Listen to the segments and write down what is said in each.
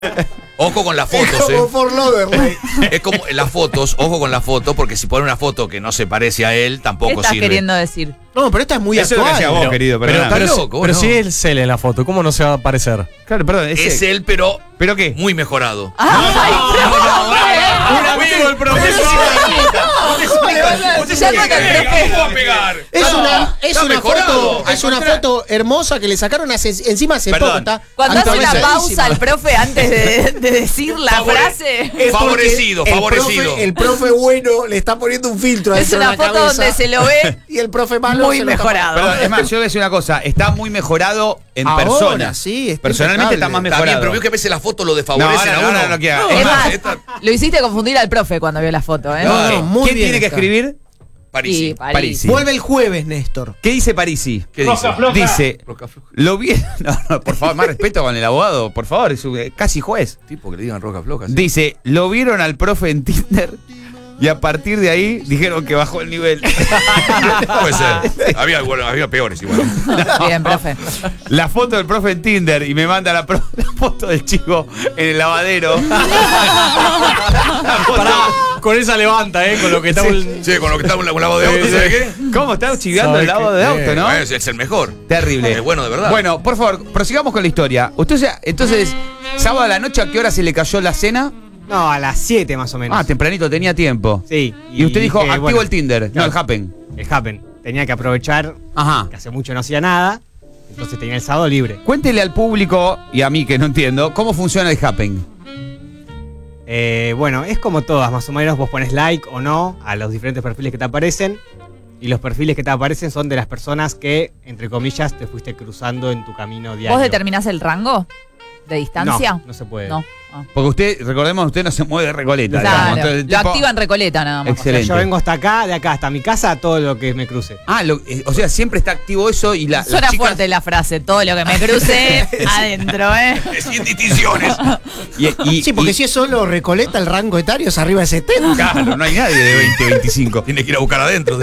Ojo con las fotos, Es como For Lover, Es como las fotos, ojo con las fotos, porque si pone una foto que no se parece a él, tampoco ¿Qué estás sirve. queriendo decir? No, pero esta es muy Eso es lo que actual. hacía vos, querido, Pero Está loco, pero ¿no? si es él en la foto, ¿cómo no se va a parecer? Claro, perdón. Es él, pero qué? muy mejorado. ¡Ay, ¡Un amigo del profesor! Ya con el profe. pegar? Es una foto hermosa que le sacaron encima hace Perdón. poco. Está Cuando hace una actualizadísima. pausa el profe antes de decir la frase. Es porque Favorecido, el favorecido. El profe bueno le está poniendo un filtro Es adentro de una la foto cabeza, donde se lo ve y el profe malo muy se lo está- mejorado. Perdón, es más, yo voy a decir una cosa. Está muy mejorado en Ahora, persona. sí, está Personalmente está impecable. más Está mejorado. bien, pero vio que a veces las fotos lo No, desfavorecen ahora, a uno. ahora no quiera. Es más, esta- lo hiciste confundir al profe cuando vio la foto, ¿eh? No, no, muy ¿Quién bien tiene que está. escribir? Parisi. Y París. Parisi. Vuelve el jueves, Néstor. ¿Qué dice Parisi? ¿Qué dice? Dice, Roca floja. lo vi... No, por favor, más respeto con el abogado, por favor, es casi juez. Tipo que le digan roca floja. ¿sí? Dice, lo vieron al profe en Tinder y a partir de ahí dijeron que bajó el nivel. Puede ser. Había peores igual. Bien, profe. La foto del profe en Tinder y me manda la foto del chico en el lavadero. La foto- Pará, con esa levanta, con lo que está un... Che, con lo que está un lavado de auto, ¿sabes qué? ¿Cómo está chiviando ¿Sabe el lavado de auto, no? Es el mejor. Terrible. Es bueno, de verdad. Bueno, por favor, prosigamos con la historia. Entonces, sábado a la noche, ¿a qué hora se le cayó la cena? No, a las 7 más o menos. Ah, tempranito, tenía tiempo. Sí. Y usted dijo, dije, activo bueno, el Tinder, no claro, el Happen. El Happen. Tenía que aprovechar Ajá. que hace mucho no hacía nada. Entonces tenía el sábado libre. Cuéntele al público y a mí que no entiendo, ¿cómo funciona el Happen? Bueno, es como todas, más o menos. Vos pones like o no a los diferentes perfiles que te aparecen. Y los perfiles que te aparecen son de las personas que, entre comillas, te fuiste cruzando en tu camino diario. ¿Vos determinás el rango de distancia? No, no se puede. No. Ah. Porque usted, recordemos, usted no se mueve de Recoleta. Claro, digamos. Entonces, el lo tipo- activa en Recoleta nada más. Excelente. Yo vengo hasta acá, de acá hasta mi casa, todo lo que me cruce. Ah, o sea, siempre está activo eso y las Suena chicas... fuerte la frase, todo lo que me cruce adentro, ¿eh? Sin distinciones. Sí, porque si es solo Recoleta, el rango etario es arriba de 70. Claro, no hay nadie de 20, 25. Tiene que ir a buscar adentro.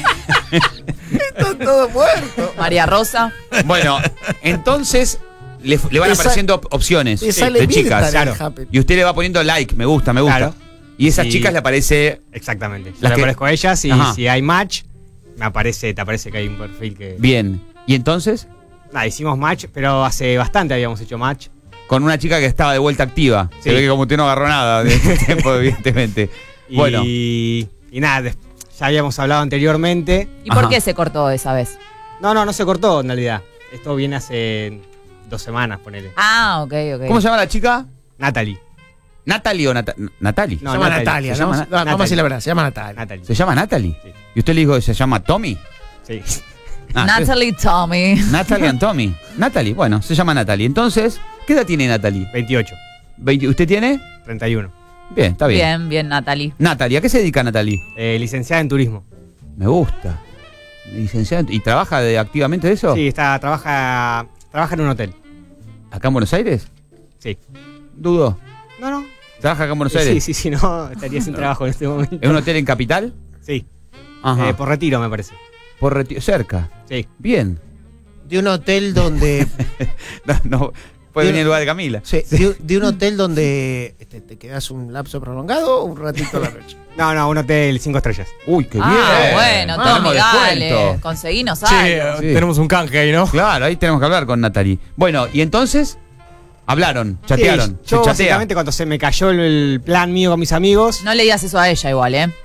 Está todo muerto. María Rosa. Bueno, entonces le van Te apareciendo opciones te sale de bien chicas. estar en Claro. Happen. Y usted le va poniendo like, me gusta, me gusta. Claro. Y esas Y- chicas le aparece Exactamente. Yo Las le que- aparezco a ellas y Ajá. si hay match, te aparece que hay un perfil que... bien. ¿Y entonces? Nada, hicimos match, pero hace bastante habíamos hecho match. Con una chica que estaba de vuelta activa. Se Sí. ve que como usted no agarró nada de este tiempo, evidentemente. Bueno, Y nada, ya habíamos hablado anteriormente. ¿Y por Ajá. qué se cortó esa vez? No se cortó en realidad. Esto viene hace 2 semanas, ponele. Ah, ok. ¿cómo se llama la chica? Natalie. ¿Natalie o Natalie? No, Se llama Natalie. Natalia. Se llama No, vamos a Natalie. decir la verdad, se llama Natalia. Natalie. ¿Se llama Natalie? Sí. ¿Y usted le dijo que se llama Tommy? Sí. Ah, Natalie Tommy. Natalie and Tommy. Natalie, bueno, se llama Natalie. Entonces, ¿qué edad tiene Natalie? 28. ¿Usted tiene? 31. Bien, está bien. Bien, Natalie. Natalie, ¿a qué se dedica Natalie? Licenciada en turismo. Me gusta. Licenciada. ¿Y trabaja activamente de eso? Sí, trabaja en un hotel. ¿Acá en Buenos Aires? Sí. Dudo. No. ¿Trabaja acá en Buenos Aires? Sí, no, estaría sin trabajo en este momento. ¿Es un hotel en Capital? Sí. Ajá. Por retiro, me parece. Cerca. Sí. Bien. De un hotel donde. No, puede venir el lugar de Camila. Sí, de un hotel donde te quedas un lapso prolongado o un ratito a la noche. No, un hotel 5 estrellas. Uy, qué Ah, bien. bueno, Tenemos Tommy, dale. descuento. Conseguinos Sí, algo. Sí. tenemos un canje ahí, ¿no? Claro, ahí tenemos que hablar con Natalie. Bueno, y entonces hablaron, chatearon. Sí, yo se chatea. básicamente cuando se me cayó el plan mío con mis amigos. No le digas eso a ella igual, ¿eh?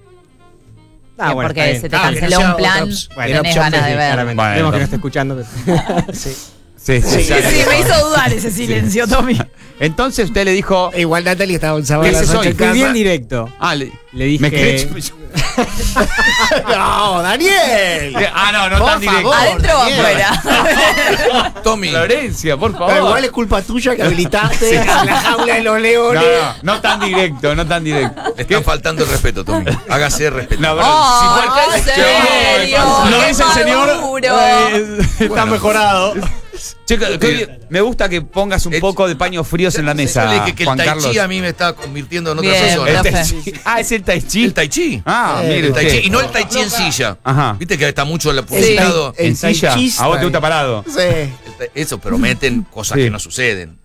Bueno, Porque está bien. se te Ah, que no canceló sea un otra plan, opción. Bueno, tenés opción ganas de- de ver. Claramente. Bueno. Vemos que no está escuchando. Pero... Sí. Sí, Sí, me hizo dudar ese silencio, Tommy. Entonces usted le dijo. Igual Natalia estaba un sábado a Ese las soy. 8 en Fui bien casa. directo. Ah, Le dije. me que- No, Daniel. no Por tan directo. favor. ¿Adentro o Daniel. afuera? Tommy. Florencia, por favor. Pero igual es culpa tuya que habilitaste a la jaula de los leones. No tan directo, no tan directo. Le están faltando el respeto, Tommy. Hágase respeto. No, pero ¡Oh, si qué fue- serio! Lo ¡Qué dice el señor. maduro! Está mejorado. Chico, me gusta que pongas un poco de paños fríos en la mesa. Yo le dije que el Juan tai Carlos. chi a mí me está convirtiendo en otra Bien, persona. El tai profe. chi. Ah, es el tai chi. El tai chi. Ah, mire El tai usted. chi. Y no el tai chi en silla. Ajá. Viste que está mucho publicitado. El En silla. taichista. A vos te gusta parado. Sí. Eso, pero meten cosas Sí. que no suceden.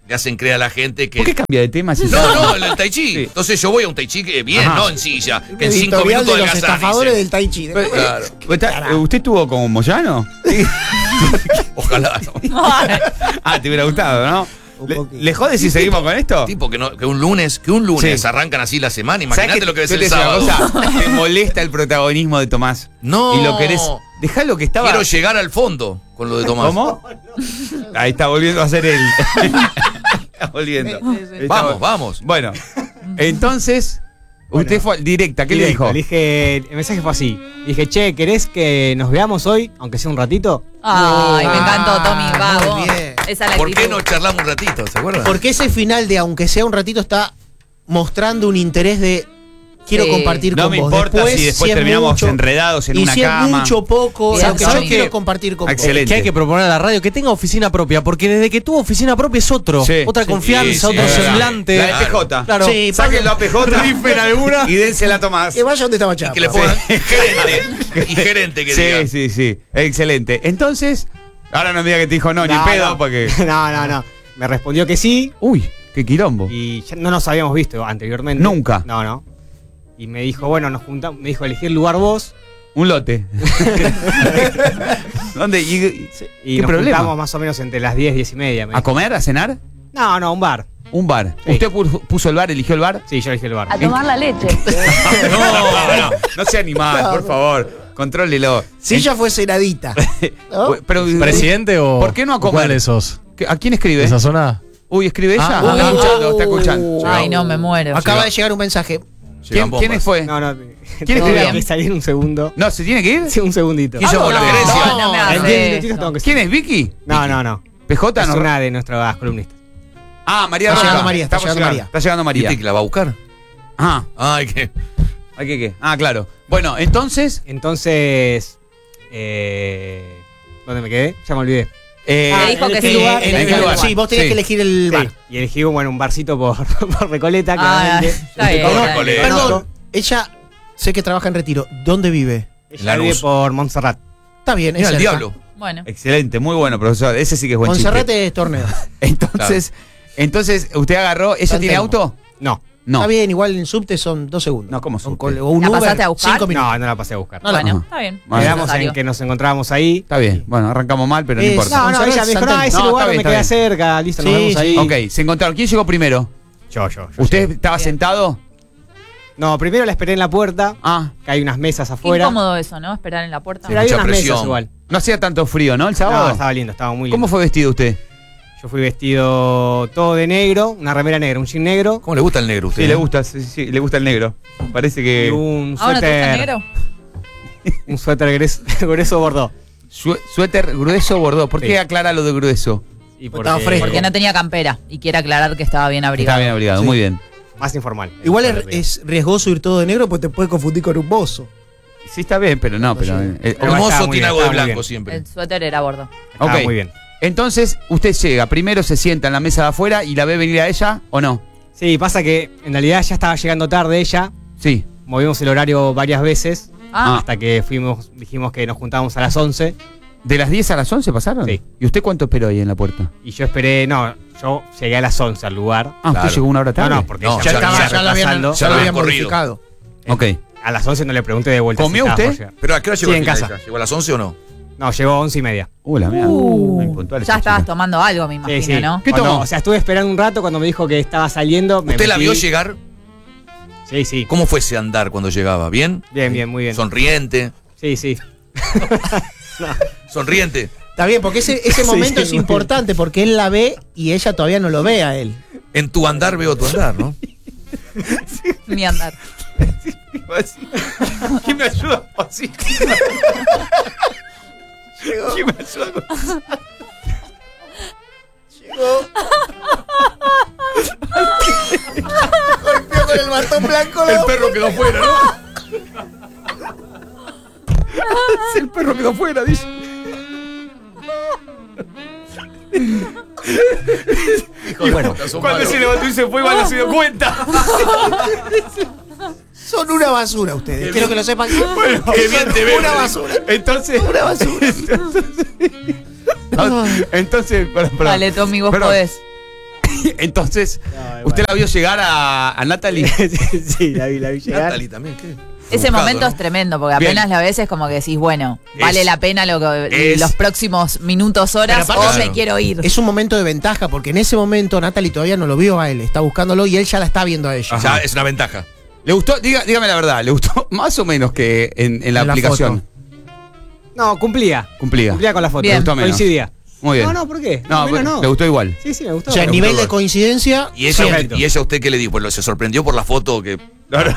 le hacen creer a la gente que... ¿Por qué cambia de tema? No, el tai chi. Sí. Entonces yo voy a un tai chi que bien, Ajá. no en silla. Que en 5 Editorial minutos de los adelgazás, estafadores dicen. del Tai Chi. Claro. ¿Usted estuvo como Moyano? Ojalá. ¿no? Ah, te hubiera gustado, ¿no? Un poquito. ¿Le jode si seguimos con esto? Tipo que un lunes Sí. arrancan así la semana. ¿Sabes Imagínate lo que yo es el te decía una sábado. cosa? Te molesta el protagonismo de Tomás. No. Y lo querés. Dejá lo que estaba. Quiero llegar al fondo con lo de Tomás. ¿Cómo? Ahí está volviendo a ser él. Está volviendo. Vamos. Bueno, entonces, usted fue directa. ¿Qué le Directo, dijo? Le dije, el mensaje fue así. Le dije, che, ¿querés que nos veamos hoy, aunque sea un ratito? Ay, me encantó, Tommy. Muy Vamos. bien. Esa es la ¿Por qué actitud. no charlamos un ratito? ¿Se acuerdan? Porque ese final de aunque sea un ratito está mostrando un interés de quiero Sí. compartir No con me vos. importa si después es terminamos mucho, enredados en y una si cama. es mucho poco, Bien, lo que Tommy. yo quiero compartir con Excelente. Que hay que proponer a la radio que tenga oficina propia, porque desde que tuvo oficina propia es otro. Sí. Otra Sí, confianza, sí, otro es verdad. semblante. La de PJ. Claro. Sí, Sáquenlo a PJ. Rifen alguna. Y dénsela a Tomás. vos. Que vaya donde estaba Chapa. Que le pongan gerente. Y gerente que diga. Sí. Excelente. Entonces, ahora no me diga que te dijo no, ni en pedo, porque. No. Me respondió que sí Uy, qué quilombo. y ya no nos habíamos visto anteriormente. Nunca. No. Y me dijo, bueno, nos juntamos. Me dijo, elegí el lugar vos. Un lote. ¿Dónde? Y ¿Qué nos problema? juntamos más o menos entre las 10, 10 y media. me ¿A dijo. comer? ¿A cenar? No, un bar. Un bar. Sí. ¿Usted puso el bar, eligió el bar? Sí, yo elegí el bar. A tomar la leche. No sea animal, por favor. Contrólelo. Si ella fue cenadita. ¿no? Pero, ¿Presidente o.? ¿Por qué no a comer? ¿Cuál de esos? ¿A quién escribe? ¿Esa zona? Uy, ¿escribe ella? Ah, Está escuchando. Ay, no, me muero. Acaba de llegar un mensaje. Llegan ¿Quién bombas. fue? No. ¿Quién Tengo escribió? que salir un segundo. No, ¿se tiene que ir? Sí, un segundito. ¿Quién llamó la No, gerencia? no me En hagas 10 minutitos eso. tengo que ¿Quién es Vicky? No. PJ Es no. una de nuestras columnistas. Ah, María Está Roca. llegando María, está Estamos llegando María. Está llegando ¿Y María. este que la va a buscar? Ah, Ay, que. ¿hay que qué? Ah, claro. Bueno, entonces. Entonces, ¿dónde me quedé? Ya me olvidé. Le dijo que elegí sí. lugar, ¿en elegí qué el lugar? lugar. Sí, vos tenías Sí. que elegir el bar. Sí, y elegí un barcito por Recoleta, Ay, claramente. está bien, Por está Recoleta. bien. Perdón, ella sé que trabaja en Retiro. ¿Dónde vive? Ella Lanús. vive por Montserrat. Está bien, Mira es el cerca. diablo. Bueno. Excelente, muy bueno, profesor. Ese sí que es buen Monserrate chiste. es torneo. Entonces, usted agarró. ¿Ella San tiene Telmo. auto? No. No. Está bien, igual en subte son 2 segundos. No, ¿cómo Son subte? o un ¿La Uber, pasaste a buscar? 5 minutos. No la pasé a buscar. No, no. Bueno, Ajá. está bien. Bueno. Quedamos Necesario. en que nos encontrábamos ahí. Está bien. Bueno, arrancamos mal, pero no Es- importa. No, Monserrat, ella me dijo, San no, Telmo. ese No, lugar está bien, me está queda bien. cerca, listo, nos Sí, vemos sí. ahí. Ok, se encontraron. ¿Quién llegó primero? Yo. ¿Usted estaba Bien. sentado? No, primero la esperé en la puerta, Ah, que hay unas mesas Qué afuera. incómodo eso, ¿no? Esperar en la puerta. Pero hay Mucha unas presión. mesas igual. no hacía tanto frío, ¿no? El sábado. No, estaba lindo, estaba muy lindo. ¿Cómo fue vestido usted? Yo fui vestido todo de negro, una remera negra, un jean negro ¿Cómo le gusta el negro a usted? Sí, le gusta, sí, le gusta el negro. Parece y que. un ¿Ahora te gusta el suéter. negro? Un suéter grueso bordó. Suéter grueso bordó. ¿Por qué Sí. aclara lo de grueso? Y Estaba fresco. Porque no tenía campera y quiere aclarar que estaba bien abrigado. Está bien abrigado, Sí. muy bien. Más informal. Igual El suéter, es riesgoso ir todo de negro porque te puede confundir con un bozo. Sí, está bien, pero no, pero. El Pero mozo estaba muy tiene bien, algo de estaba muy blanco bien. siempre. El suéter era bordo. Estaba ok. muy bien. Entonces, usted llega, primero se sienta en la mesa de afuera y la ve venir a ella, ¿o no? Sí, pasa que en realidad ya estaba llegando tarde ella. Sí. Movimos el horario varias veces Ah, hasta que dijimos que nos juntábamos a las 11. ¿De las 10 a las 11 pasaron? Sí. ¿Y usted cuánto esperó ahí en la puerta? Y yo esperé, yo llegué a las 11 al lugar. Ah, Claro. usted llegó una hora tarde. No, porque No, ella ya me estaba- venía ya lo habían, retrasando. ya lo habían habían corrido. modificado. Ok. A las 11 no le pregunté de vuelta. ¿Comió si estaba usted? por llegar. ¿Pero a qué hora llegó? Sí, en al final casa. ella? ¿Llegó a las 11 o no? No, llegó 11:30. La mierda. Muy impuntual ya esta estabas chica. tomando algo, me imagino, Sí, sí. ¿no? ¿Qué Cuando- tomó? O sea, estuve esperando un rato cuando me dijo que estaba saliendo. me ¿Usted la metí. vio llegar? Sí, sí. ¿Cómo fue ese andar cuando llegaba? ¿Bien? Bien, muy bien. Sonriente. Sí, sí. Sonriente. Está bien, porque ese Sí, momento sí, es muy importante porque él la ve y ella todavía no lo ve a él. En tu andar veo tu andar, ¿no? Mi andar. ¿Quién me ayuda? Así. ¿Quién me ayuda? Golpeó con el bastón blanco. El perro quedó fuera, ¿no? El perro quedó fuera, dice. Bueno, Cuando se levantó y se fue, igual no se dio cuenta. Son una basura ustedes. Quiero que lo sepan. Bueno, qué bien te veo. Una basura. Entonces. Una basura. Entonces, pará. Dale, Tommy, vos Perdón. podés. Entonces, No, ¿usted la vio llegar a Natalie? Sí, la vi llegar. Natalie también, ¿qué? Ese Buscado, momento ¿no? es tremendo, porque Bien. apenas la ves es como que decís, bueno, vale Es- la pena es- los próximos minutos, horas, Pero o aparte- me quiero ir. Es un momento de ventaja, porque en ese momento Natalie todavía no lo vio a él, está buscándolo y él ya la está viendo a ella. Ya es una ventaja. ¿Le gustó? Dígame la verdad, ¿le gustó más o menos que en la En la aplicación? No, cumplía. Cumplía. Cumplía con la foto. Bien. ¿Le gustó menos? Coincidía. Muy bien. No, ¿por qué? No, Menos bueno, no. ¿le gustó igual? Sí, me gustó. O sea, el Me nivel gustó. de coincidencia. ¿Y ella, Perfecto. ¿Y ella usted qué le dijo? Pues se sorprendió por la foto que. ¡Profe!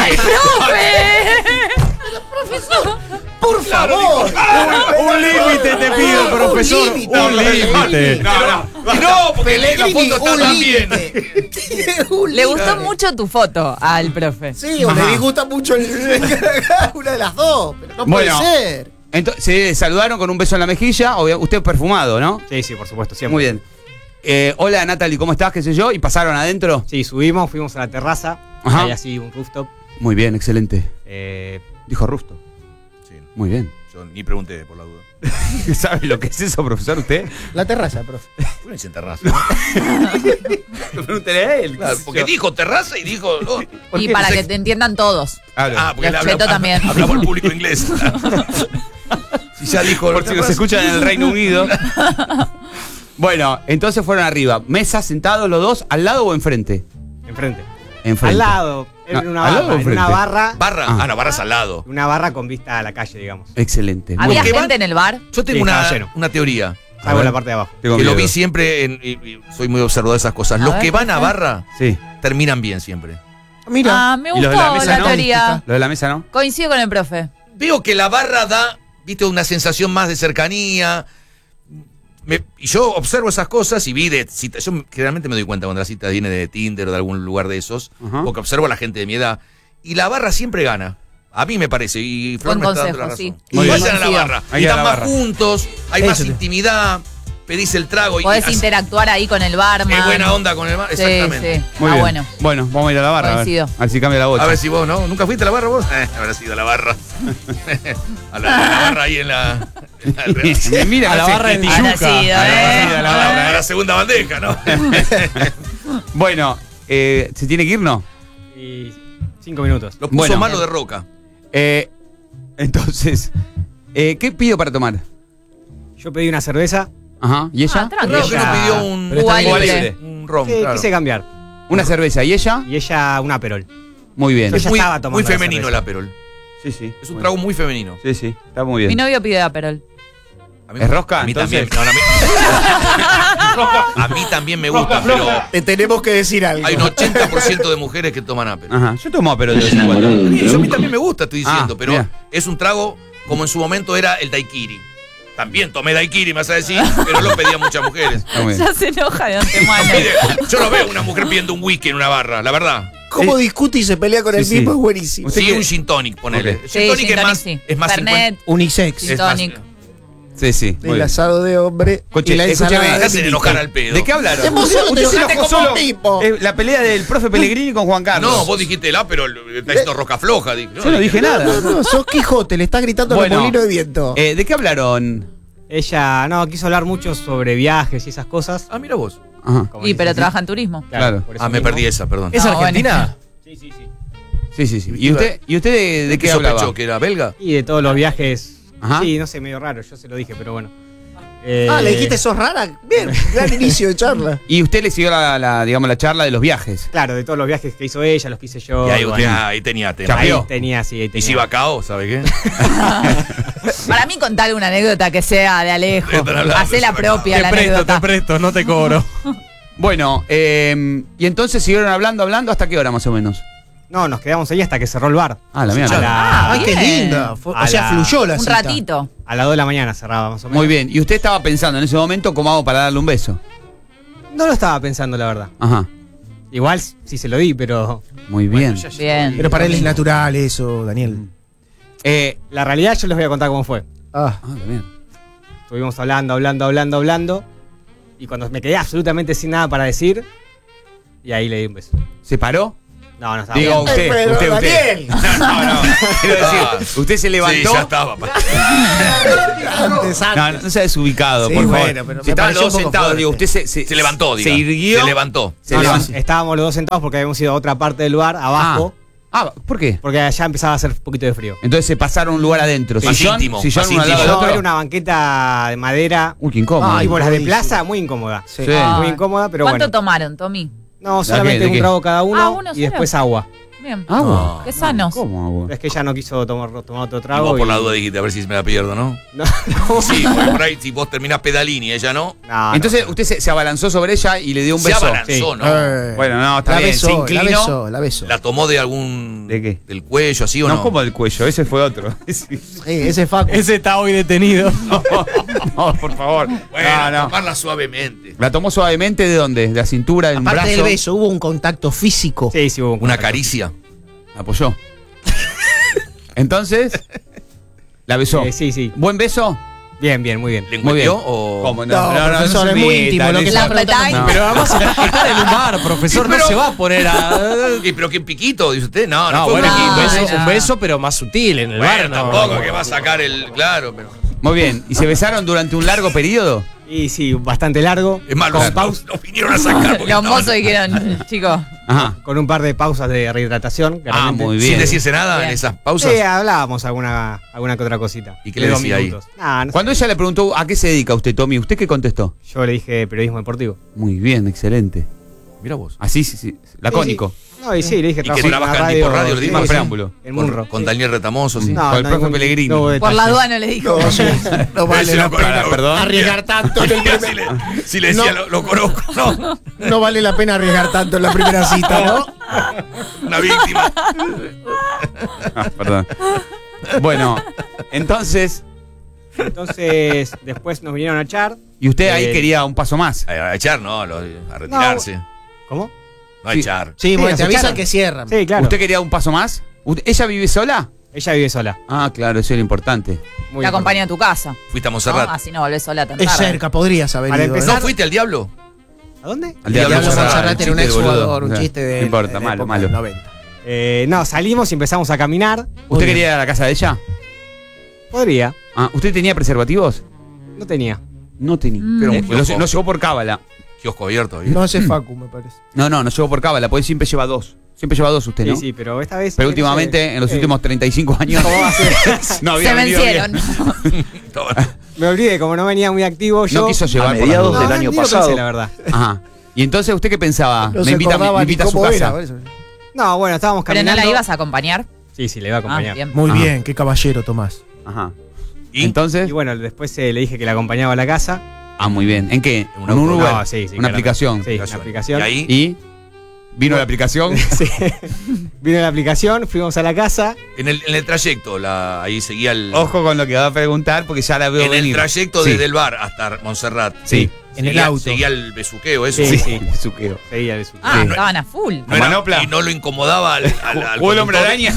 ¡Por favor! Un límite te pido, profesor. límite. Un límite. No, porque la foto está un tan bien. límite. Un Le límite. gustó mucho tu foto al profe. Sí, o le disgusta mucho una de las dos. Pero no puede Bueno. ser. Entonces, se saludaron con un beso en la mejilla, usted perfumado, ¿no? Sí, sí, por supuesto, siempre. Muy bien. Hola Natalie, ¿cómo estás? ¿Qué sé yo? ¿Y pasaron adentro? Sí, subimos, fuimos a la terraza. Ajá. Hay así un rooftop. Muy bien, excelente. Eh, Dijo Rusto. Sí, Muy bien. yo ni pregunté por la duda. ¿Sabe lo que es eso, profesor, usted? La terraza, profe. ¿Por qué no dicen terraza? Pregúntele a él. Claro, porque dijo terraza y dijo. Oh, Y qué? para No que sé. te entiendan todos. ah, porque Los le Cheto también. hablamos al público inglés. Si ya dijo. Por si nos escuchan en el Reino Unido. Bueno, entonces fueron arriba. ¿Mesa, sentados los dos, al lado o enfrente? enfrente. Enfrente. Al lado. En No, una ¿al lado barra. o En una enfrente? barra. Barra. Ah. Ah, no, barras al lado. Una barra con vista a la calle, digamos. Excelente. Muy ¿Había bien. ¿Qué gente van? en el bar? Yo tengo Sí, una, estaba lleno. una teoría. Salvo ver. la parte de abajo. Tengo Que lo miedo. vi siempre y soy muy observador de esas cosas. A Los ver, que van ¿qué a fue? barra Sí. terminan bien siempre. Mira. Ah, me ¿Y los gustó de la mesa la no? teoría. Lo de la mesa, ¿no? Coincido con el profe. Veo que la barra da, viste, una sensación más de cercanía. Y yo observo esas cosas y vi de citas. Yo generalmente me doy cuenta cuando la cita viene de Tinder o de algún lugar de esos, Ajá. porque observo a la gente de mi edad. Y la barra siempre gana. A mí me parece. Y Flor Buen me está dando la consejo, razón. sí. Muy bien. Vayan a la Coincido. barra. Hay que ir a Están la más barra. juntos, hay más Eso. intimidad, pedís el trago y Podés hace- interactuar ahí con el barman. es buena onda con el bar. Sí, Exactamente. sí. Muy Ah, bien. bueno. Bueno, vamos a ir a la barra. Coincido. A ver si cambia la bocha. A ver si vos, ¿no? ¿Nunca fuiste a la barra vos? Habrás ido a la barra. a la barra ahí en la... Me mira, A la hace barra de Tijuca. Ahora sí, A la barra, a la barra. a la segunda bandeja, ¿no? Bueno, ¿se tiene que ir, no? Y 5 minutos. Lo puso Bueno. malo de Roca. Entonces, ¿qué pido para tomar? Yo pedí una cerveza. Ajá. ¿Y ella? Ah, tranqui. Creo que ella- nos pidió un... Pero está un libre. libre. Un ron, Sí, claro. quise cambiar. Una cerveza. ¿Y ella? Y ella un Aperol. Muy bien. Yo Es ya muy, estaba tomando muy la femenino el cerveza. Aperol. Sí, sí. Es un trago muy femenino. Sí, sí. Está muy Mi bien. novio pide Aperol. A mí- ¿Es rosca, A mí entonces? también. No, a mí también me gusta, pero Te tenemos que decir algo. hay un 80% de mujeres que toman Aperol. Ajá. Yo tomo pero de vez en cuando. Yo a mí también me gusta, estoy diciendo, Ah, pero mira. es un trago como en su momento era el daiquiri. También tomé daiquiri, me vas a decir, pero lo pedían muchas mujeres. Está muy bien. Ya se enoja de antemano. Mire, yo no veo una mujer pidiendo un whisky en una barra, la verdad. Cómo discute y se pelea con Sí, el sí. mismo es buenísimo. Usted Sí, quiere- un gin tonic, ponele. Ok. El Sí, gin tonic gin es más, sí. es más Fernet, Unisex. gin es más- tonic. Sí, sí. Muy El bien. asado de hombre Escuche, y la ensalada escúcheme, de Me hacen minita. enojar al pedo. ¿De qué hablaron? Te vos solo te Usted se enojaste enojó como solo. tipo. La pelea del profe Pellegrini con Juan Carlos. No, vos dijiste el Aperol, está diciendo roca floja. Yo no dije nada. No, sos Quijote, le está gritando Bueno. al molino de viento. ¿De qué hablaron? Ella, no, quiso hablar mucho sobre viajes y esas cosas. Ah, mira vos. Ajá. Como Y dice pero así. trabaja en turismo. Claro. por eso Ah, me mismo. perdí esa, perdón. ¿Es No, Argentina? Sí, sí, sí. Sí, sí, sí. ¿Y usted de qué hablaba? sospechó que era belga? Y de todos los viajes. Ajá. Sí, no sé, medio raro, yo se lo dije, pero bueno. Le dijiste sos rara. Bien, gran inicio de charla. Y usted le siguió digamos, la charla de los viajes. Claro, de todos los viajes que hizo ella, los que hice yo. Y ahí, bueno. ahí tenía tema. Ahí Chapeó. tenía, sí, ahí Y tenía. si va a cao, ¿sabe qué? Para mí contar una anécdota que sea de Alejo. Están hablando, Hacé la están propia Te la presto, anécdota. te presto, no te cobro. Bueno, y entonces siguieron hablando, ¿hasta qué hora más o menos? No, nos quedamos ahí hasta que cerró el bar. Ah, la A, mierda. la- Ay, qué bien. linda. A O sea, la- fluyó la Un cita. ratito. a las 2 de la mañana cerraba más o menos. Muy bien. ¿Y usted estaba pensando en ese momento cómo hago para darle un beso? No lo estaba pensando, la verdad. Ajá. Igual sí se lo di, pero Muy bien. Bueno, ya- Bien. Pero para él es natural eso, Daniel. la realidad yo les voy a contar cómo fue. Ah. Bien. Estuvimos hablando. Y cuando me quedé absolutamente sin nada para decir, y ahí le di un beso. ¿Se paró? No, no estaba. Digo, bien. usted. Daniel. No. Quiero decir, usted se Sí, levantó. ya estaba. Antes. No se ha desubicado, Sí, por favor. bueno, pero Si me estaban los pareció dos un poco sentados, fuerte. digo, usted Se levantó, diga. Se irguió. Se levantó. Se No, no, levantó. estábamos los dos sentados porque habíamos ido a otra parte del bar, abajo, ¿por qué? porque allá empezaba a hacer un poquito de frío. Entonces se pasaron a un lugar adentro. Más Sillón, íntimo, sillón más uno al lado íntimo. del No, era otro. una banqueta de madera, Uy, qué incómodo. Ay, tipo las de buenísimo. plaza, muy incómoda. Sí. Sí. Ah. Muy incómoda, pero ¿Cuánto bueno. tomaron, Tommy? No, solamente ¿De qué? un trago cada uno, Ah, ¿uno y solo? después agua. Bien. Agua. Qué sanos. ¿Cómo agua? Es que ella no quiso tomar otro Y trago. vos por la duda dijiste, a ver si me la pierdo, ¿no? No, no, Sí, porque por ahí si vos terminás pedalín y ella no, no, Entonces usted se abalanzó sobre ella y le dio un se beso. abalanzó, Sí. ¿no? Bueno, no, está la bien. besó, Se inclinó. la besó. ¿La tomó de algún... ¿De qué? del cuello, así o no? No, como del cuello, ese fue otro. Ese Facu. Ese está hoy detenido. No, por favor. Bueno, No. tomarla suavemente. ¿La tomó suavemente de dónde? ¿De la cintura, del Aparte brazo? del beso, hubo un contacto físico. Sí, sí hubo un Una contacto. caricia. Apoyó. Entonces, la besó. Sí, sí. ¿Buen beso? Bien, bien, muy bien. ¿Le Muy bien. encuentrió o...? ¿Cómo? No, profesor, se es muy meta íntimo en lo que eso. está La preguntando. No. Pero además está en un bar, profesor, no se va a poner a. ¿Pero qué piquito? Dice usted. No, no, No, fue bueno, un No, piquito. un beso, no. un beso, pero más sutil en el bar. Bueno, No, tampoco no. que va a sacar el... Claro, pero... Muy bien. ¿Y se besaron durante un largo periodo? Y sí, bastante largo. Es más, con, nos vinieron a sacar porque Los estaban- mozos dijeron, chicos, Ajá. con un par de pausas de rehidratación. Ah, claramente. muy bien. Sin decirse nada Bien. en esas pausas. Sí, hablábamos alguna que otra cosita. ¿Y qué De le 2 decía ahí? minutos. Nah, no sé. Cuando ella le preguntó a qué se dedica usted, Tommy, ¿usted qué contestó? Yo le dije periodismo deportivo. Muy bien, excelente. Mira vos. Así, sí, lacónico. No, y sí, le dije Y que trabajo en trabaja una en Tipo Radio, le sí, dimos Más sí, preámbulo. En Munro. Con Sí. Daniel Retamoso, sí. No, Con el no, profe ningún- Pellegrini. no hubo por la detalles. aduana le dijo. No, sí, no vale Ese la lo pena conozco. Perdón. arriesgar tanto en el primer- Si le decía, No. lo conozco, no. No vale la pena arriesgar tanto en la primera cita, ¿no? Una víctima. Perdón. Bueno, entonces, Entonces, después nos vinieron a echar. y usted ahí Eh, quería un paso más. A echar, no, a retirarse. ¿Cómo? No a Sí. echar. Sí, bueno, nos te avisan echaron. que cierran. Sí, claro. ¿Usted quería un paso más? ¿Ella vive sola? Ella vive sola. Ah, claro, eso era importante. Muy Te acompaña a tu casa. Fuiste a ¿no? Montserrat. Así no volvés sola tan Es tarde. cerca, podrías haber Para ido. empezar- ¿No fuiste al diablo? importante. ¿A dónde? Al El diablo de Montserrat era un chiste de boludo. exjugador, un O sea, chiste de. No importa, de la malo, época malo. del 90. No, salimos y empezamos a caminar. ¿Usted quería ir a la casa de ella? Podría. Ah, ¿usted tenía preservativos? No tenía. No tenía. Pero un No, kiosco. no llegó por cábala. Kiosco abierto. ¿viste? No hace Facu, me parece. No llegó por cábala, porque siempre lleva dos. Siempre lleva dos usted, ¿no? Sí, sí, pero esta vez. Pero no últimamente, sé, en los últimos 35 años, ¿Cómo va a ser? no había Se venido vencieron. bien. Todo. Me olvidé, como no venía muy activo, yo. No quiso llevar por mediados las del dudas. año ni lo pasado. pensé, la verdad. Ajá. Y entonces, ¿usted qué pensaba? No me se invita, acordaba me ni invita a su cómo casa. era, por eso. No, bueno, estábamos Pero no caminando. la ibas a acompañar. Sí, sí, le iba a acompañar. Ah, bien. Muy Ah. bien, qué caballero, Tomás. Ajá. ¿Y? Entonces, Y bueno, después le dije que la acompañaba a la casa. muy bien. ¿En qué? Un ¿En un auto. Uber? No, sí, sí, ¿Una claramente. aplicación? Sí, una aplicación. Y ahí, ¿Y? ¿Vino la aplicación? Sí. Vino la aplicación, fuimos a la casa. en el trayecto, ahí seguía el... Ojo con lo que va a preguntar, porque ya la veo en el venir. trayecto Sí. desde el bar hasta Montserrat. Sí. En el Seguía- auto. Seguía el besuqueo, eso. Sí, sí. Suqueo. Seguía de su. Ah, Sí. estaban a full. No era- Manopla. y no lo incomodaba al ¿Jugó el hombre conductor. araña?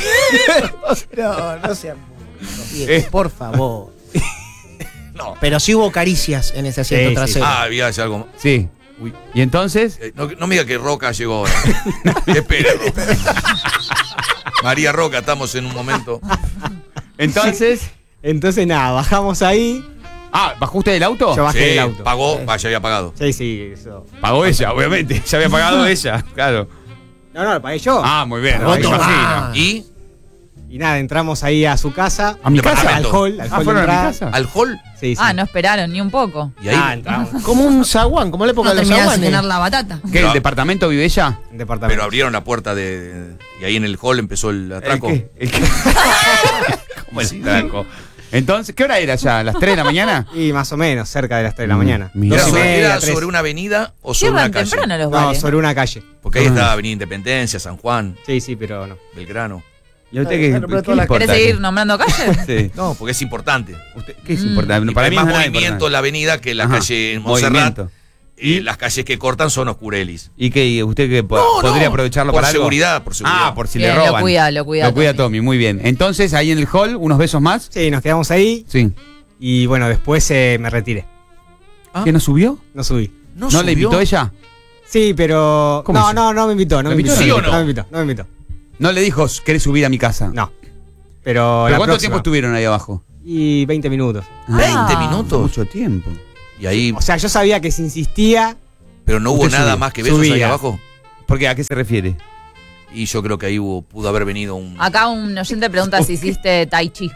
No sean bien, por favor. No. Pero sí hubo caricias en ese asiento Sí, sí. trasero. Ah, había ya algo. Sí. Uy. ¿Y entonces? No me diga que Roca llegó ahora. Espere, Roca. María Roca, estamos en un momento. Entonces. Entonces, nada, bajamos ahí. ¿Bajó usted del auto? Yo bajé Sí, del auto. pagó, ya había pagado. Sí, sí, eso. Pagó ella, obviamente. Ya había pagado ella, claro. No, lo pagué yo. Muy bien. Pagó me Tomás. imagino. Y Y nada, entramos ahí a su casa. ¿A mi casa? Al hall, al hall de ¿fueron a mi entrada. casa? al hall. Sí, sí. Ah, no esperaron ni un poco. Y ahí. Entramos. Como un zaguán, como la época No de los terminás de zaguanes. cenar la batata. ¿Qué? ¿El departamento vive ella? En departamento. Pero abrieron la puerta y ahí en el hall empezó el atraco. ¿El qué? ¿Cómo el atraco? Entonces, ¿qué hora era ya? ¿Las 3 de la mañana? Y más o menos, cerca de las 3 de la mañana. Mira. ¿Era, Dos y sobre, media, era tres. sobre una avenida o sobre una Cierran calle? temprano los No, bares. sobre una calle. Porque ahí está Avenida Independencia, San Juan, Sí, sí, pero no. Belgrano. ¿Y a usted qué, Bueno, pero qué todas le las- importa? ¿Querés seguir nombrando calles? Sí. No, porque es importante. ¿Qué es importante? Y Para hay mí más no es nada movimiento en importante. la avenida que en la Ajá. calle en Montserrat. Movimiento. Las calles que cortan son oscurelis. ¿Y qué? ¿Y usted qué? No, ¿Podría no, aprovecharlo por para algo? seguridad, por seguridad. Por si Bien, le lo roban. cuida Lo cuida Tommy, muy bien. Entonces, ahí en el hall, unos besos más. Sí, nos quedamos ahí. Sí. Y bueno, después me retiré. Ah. ¿Qué no subió? No subí. ¿No le invitó ella? Sí, pero. ¿Cómo No, es? no me invitó. No me invitó. ¿Sí o no? No me invitó. No me invitó. No le dijo, ¿querés subir a mi casa? No. Pero. ¿Pero la cuánto próxima. tiempo estuvieron ahí abajo? Y 20 minutos. 20 minutos. Mucho tiempo. Y ahí, O sea, yo sabía que si insistía. pero no hubo Usted nada subió. más que besos ahí Subía. abajo. ¿Por qué? ¿A qué se refiere? Y yo creo que ahí pudo haber venido un. Acá un oyente pregunta si hiciste tai chi.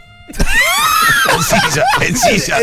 En silla.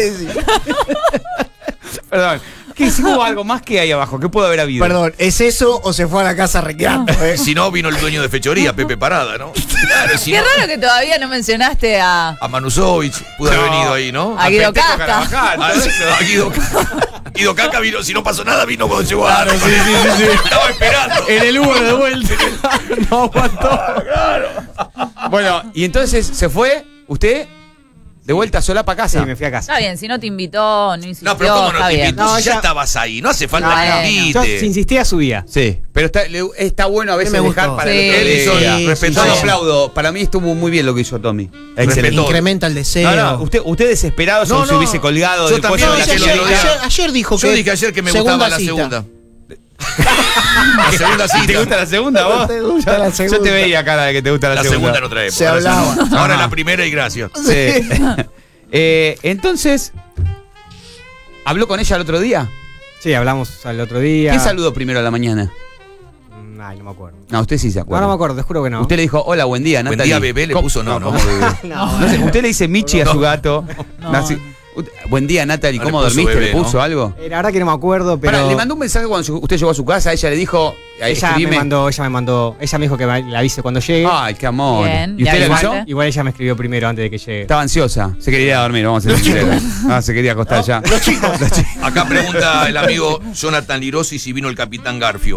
Perdón. ¿Qué? Si hubo algo más que ahí abajo, ¿qué pudo haber habido? Perdón, ¿es eso o se fue a la casa recreando? Si no, vino el dueño de fechoría, Pepe Parada, ¿no? Claro, si Qué no, raro que todavía no mencionaste a Manusovich pudo haber venido ahí, ¿no? Guido Peteco Casca. Carabajal, Ah, todo sí, eso. a Guido Caca vino, si no pasó nada, vino cuando llegó a Estaba esperando. En el Uber de vuelta. No aguantó. Bueno, y entonces se fue usted de vuelta sola para Sí, casa. me fui a casa. Está bien, si no te invitó, no insistió, No, pero ¿cómo no está te bien. invito? No, Si ya ya- estabas ahí, no hace falta Bueno. que Yo, si invite. insistía, subía. Sí, pero está bueno a veces me gustó. dejar para Sí. el otro Él día. hizo Sí, respetó. Yo sí, le sí. aplaudo. Para mí estuvo muy bien lo que hizo Tommy. Respetó. Incrementa el deseo. No, no, usted desesperado No, se no. hubiese colgado Yo del también cuello de la dije señorita. ayer dijo Yo que. dije ayer que me segunda gustaba la cita. segunda. La segunda cita. ¿Te gusta la segunda vos? ¿Te gusta la Yo segunda? te veía cara de que te gusta la, La segunda no trae. Se hablaba. Ahora Ajá. la primera y gracias. Sí. Entonces, ¿habló con ella el otro día? Sí, hablamos al otro día. ¿Quién saludó primero a la mañana? Ay, no me acuerdo. No, usted sí se acuerda. No me acuerdo, te juro que no. Usted le dijo, hola, buen día, Buen Natalie. día, bebé, le ¿Cómo- puso no, ¿cómo no. bebé? No sé, usted le dice Michi a su gato. No. No, sí. Buen día, Natalie, No le ¿cómo puso dormiste? bebé, ¿Le puso ¿no? algo? La verdad que no me acuerdo, pero. Pará, le mandó un mensaje cuando usted llegó a su casa, ella le dijo, ella me mandó, ella me dijo que la avise cuando llegue. Ay, qué amor. Bien, ¿Y usted ¿le le avisó? avisaste? Igual ella me escribió primero antes de que llegue. Estaba ansiosa, se quería ir a dormir, vamos a ser sinceros. Ah, se quería acostar ya. Los chicos. Acá pregunta el amigo Jonathan Lirosi si vino el Capitán Garfio.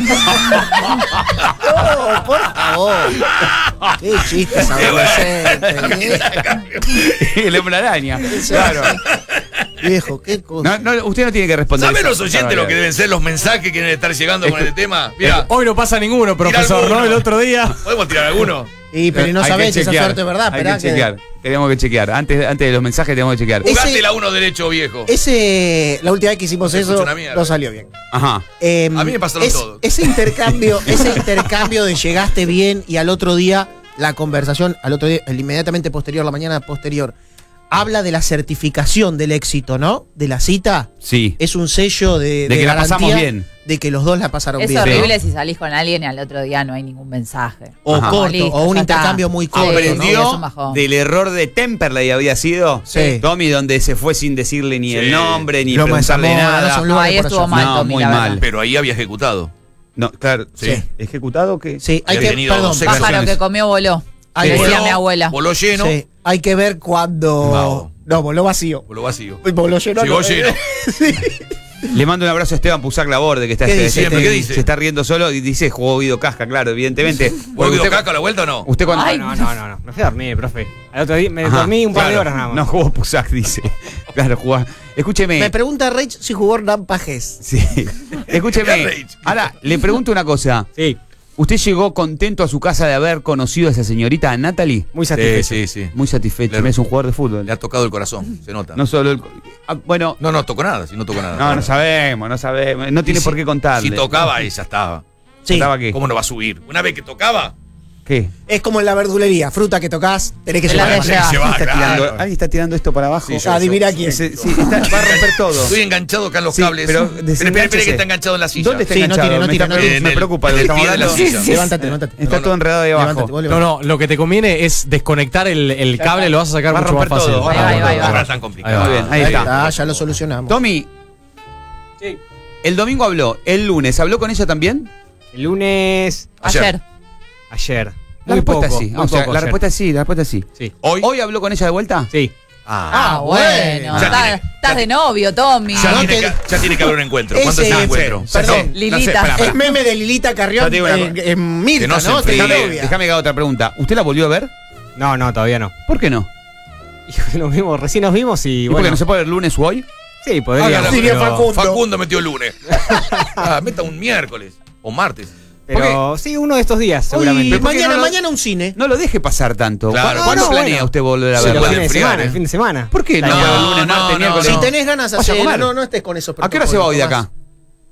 No, por favor. Qué chistes adolescentes. El hombre araña. Claro. Viejo, qué cosa. No, usted no tiene que responder. ¿Saben eso. los oyentes lo que deben ser los mensajes que quieren estar llegando con este tema? Mira, Hoy no pasa ninguno, profesor, alguno. ¿no? El otro día. ¿podemos tirar alguno? Y pero no Hay que sabés si esa chequear, suerte es verdad. Hay Esperá que chequear. Tenemos que chequear. Antes de los mensajes tenemos que chequear. Ese- Jugátela uno derecho viejo. La última vez que hicimos se escucha eso, una mierda. no salió bien. Ajá. A mí me pasaron todo. Ese intercambio de llegaste bien y al otro día la conversación, al otro día, el inmediatamente posterior, la mañana posterior, habla de la certificación del éxito, ¿no? De la cita. Sí. Es un sello de que la garantía pasamos bien. de que los dos la pasaron Es bien. horrible ¿no? si salís con alguien y al otro día no hay ningún mensaje. O Ajá. corto, Listo, o un ya está. intercambio muy corto. Sí, Aprendió es un bajón. del error de Temperley había sido. Sí. Tommy, donde se fue sin decirle ni el Sí. nombre, ni Loma de preguntarle Zamora, nada. no son No, lugares ahí por estuvo allá. mal, No, Tommy, muy la mal. verdad. Pero ahí había ejecutado. No, claro. Sí. ¿Ejecutado qué? Sí, hay Había que, tenido perdón, dos Pájaro Excepciones. que comió voló. Ahí Decía voló, mi abuela. Voló lleno, sí, hay que ver cuando. Vago. No, voló vacío. voló vacío. Voló lleno. Llegó no, lleno. Le mando un abrazo a Esteban Pusac Laborde, que está ¿Qué dice? ¿Qué dice? se está riendo solo y dice jugó Guido Casca, claro, evidentemente. ¿Volvió usted, Caca a la vuelta o no? usted cuando Ay, No. Me fui a dormir, profe. Al otro día me Ajá, dormí un par de claro, horas nada más. No jugó Pusac, dice. Claro, jugó. Escúcheme. Me pregunta Rach si jugó Hernán Pajés. Sí. Escúcheme. Rage. Ahora, le pregunto una cosa. Sí, ¿Usted llegó contento a su casa de haber conocido a esa señorita, a Natalie? muy satisfecho. Sí. Muy satisfecho. Le- Es un jugador de fútbol. Le ha tocado el corazón, se nota. No solo el. Bueno, No tocó nada, si no tocó nada. no sabemos, no sabemos. No tiene por qué contarle. Si tocaba, ella estaba. Sí. ¿Estaba qué? ¿Cómo no va a subir? Una vez que tocaba, ¿Qué? Es como en la verdulería. Fruta que tocas, tenés que Te la llevar. dejé. se va, Está claro. tirando- alguien está tirando esto para abajo. Sí, yo. Adivina quién. Sí, va a romper todo. Estoy enganchado acá en los Sí, cables. pero espere, desengánchese. que está enganchado en la silla. ¿Dónde está Sí, no enganchado? tire, no Me tire, está- no tire. Me preocupa lo que En el estamos pie de la hablando. silla. Levántate. Está todo enredado ahí Levántate, abajo. vos No, levántate. no, lo que te conviene es desconectar el cable, lo vas a sacar Va a mucho más romper fácil. todo, va a Ahí va, romper ahí va, todo. No era tan complicado. Ahí va. Muy bien, ahí está. Ya lo solucionamos. Tommy, Sí. el domingo habló, el lunes, ¿habló con ella también? El lunes. Ayer. Ayer. La Muy respuesta poco. sí. muy O sea, poco la ayer. respuesta es sí, la respuesta es sí. Sí. Hoy. ¿Hoy habló con ella de vuelta? Sí. Ah, bueno. Ya Estás tiene- estás de novio, Tommy. Ya, No tiene te- que, ya tiene que haber un encuentro. ¿Cuándo es Ese- el encuentro? Perdón. Lilita. Es meme de Lilita Carrión Yo te digo una en Mirta, Que no se ¿no? enfríe. Trinovia. Déjame que haga otra pregunta. ¿Usted la volvió a ver? No, todavía no. ¿Por qué no? Recién nos vimos y ¿Y por bueno. qué no se puede ver lunes o hoy? Sí, podríamos. Hágala, Diría pero- Facundo. Facundo metió el lunes. Meta un miércoles o martes. Pero sí, uno de estos días, Uy, seguramente. ¿por qué mañana, no lo- mañana un cine. No lo deje pasar tanto. Claro. ¿Cuándo No, planea bueno. usted volver a Sí, Sí, verla? puede el fin de enfriar, semana, ¿eh? el fin de semana. ¿Por qué? No, No, lunes, no, martes, no, miércoles. Si tenés ganas, Vaya a hacelo. comer. No estés con esos ¿A qué hora se va hoy de acá?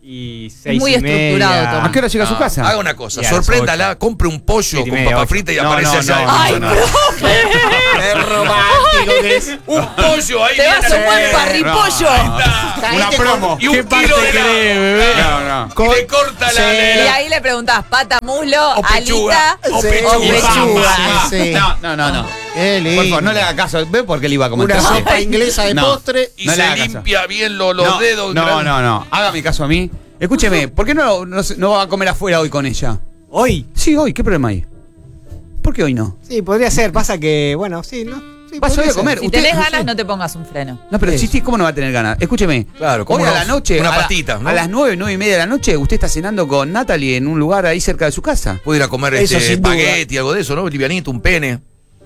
y 6 muy y media. estructurado, Tomás. ¿A qué hora llega a su No, casa? Haga una cosa, Y a las sorpréndala, 8. compre un pollo 7 y con media, papa 8. frita y No, aparece no, allá. no, Ay, no. Qué romántico que es. Un pollo ahí. Te vas a un bien buen al- parripollo. Una promo. Y un kilo de No, no. Y le corta Sí. Y ahí le preguntás, pata, muslo, O pechuga. alita O Sí, pechuga. o pechuga. Sí. No. Qué lindo. Por favor, no le haga caso. ¿Ve por qué le iba a Una comentar? sopa inglesa de No. postre. Y No le se haga caso. limpia bien los dedos. No. Hágame caso a mí. Escúcheme, ¿por qué no va a comer afuera hoy con ella? ¿Hoy? Sí, hoy. ¿Qué problema hay? ¿Por qué hoy no? Sí, podría ser. Pasa que, bueno, sí, ¿no? Sí, Vas podría hoy a ser. comer. Si Usted- tenés ganas, no te pongas un freno. No, pero Eso. sí, ¿cómo no va a tener ganas? Escúcheme. Claro, ¿cómo hoy a no? la noche. Una a la- patita, ¿no? A las 9 y media de la noche, usted está cenando con Natalie en un lugar ahí cerca de su casa. Puede ir a comer Eso sin duda. espagueti, algo de eso, ¿no? Livianito, un pene.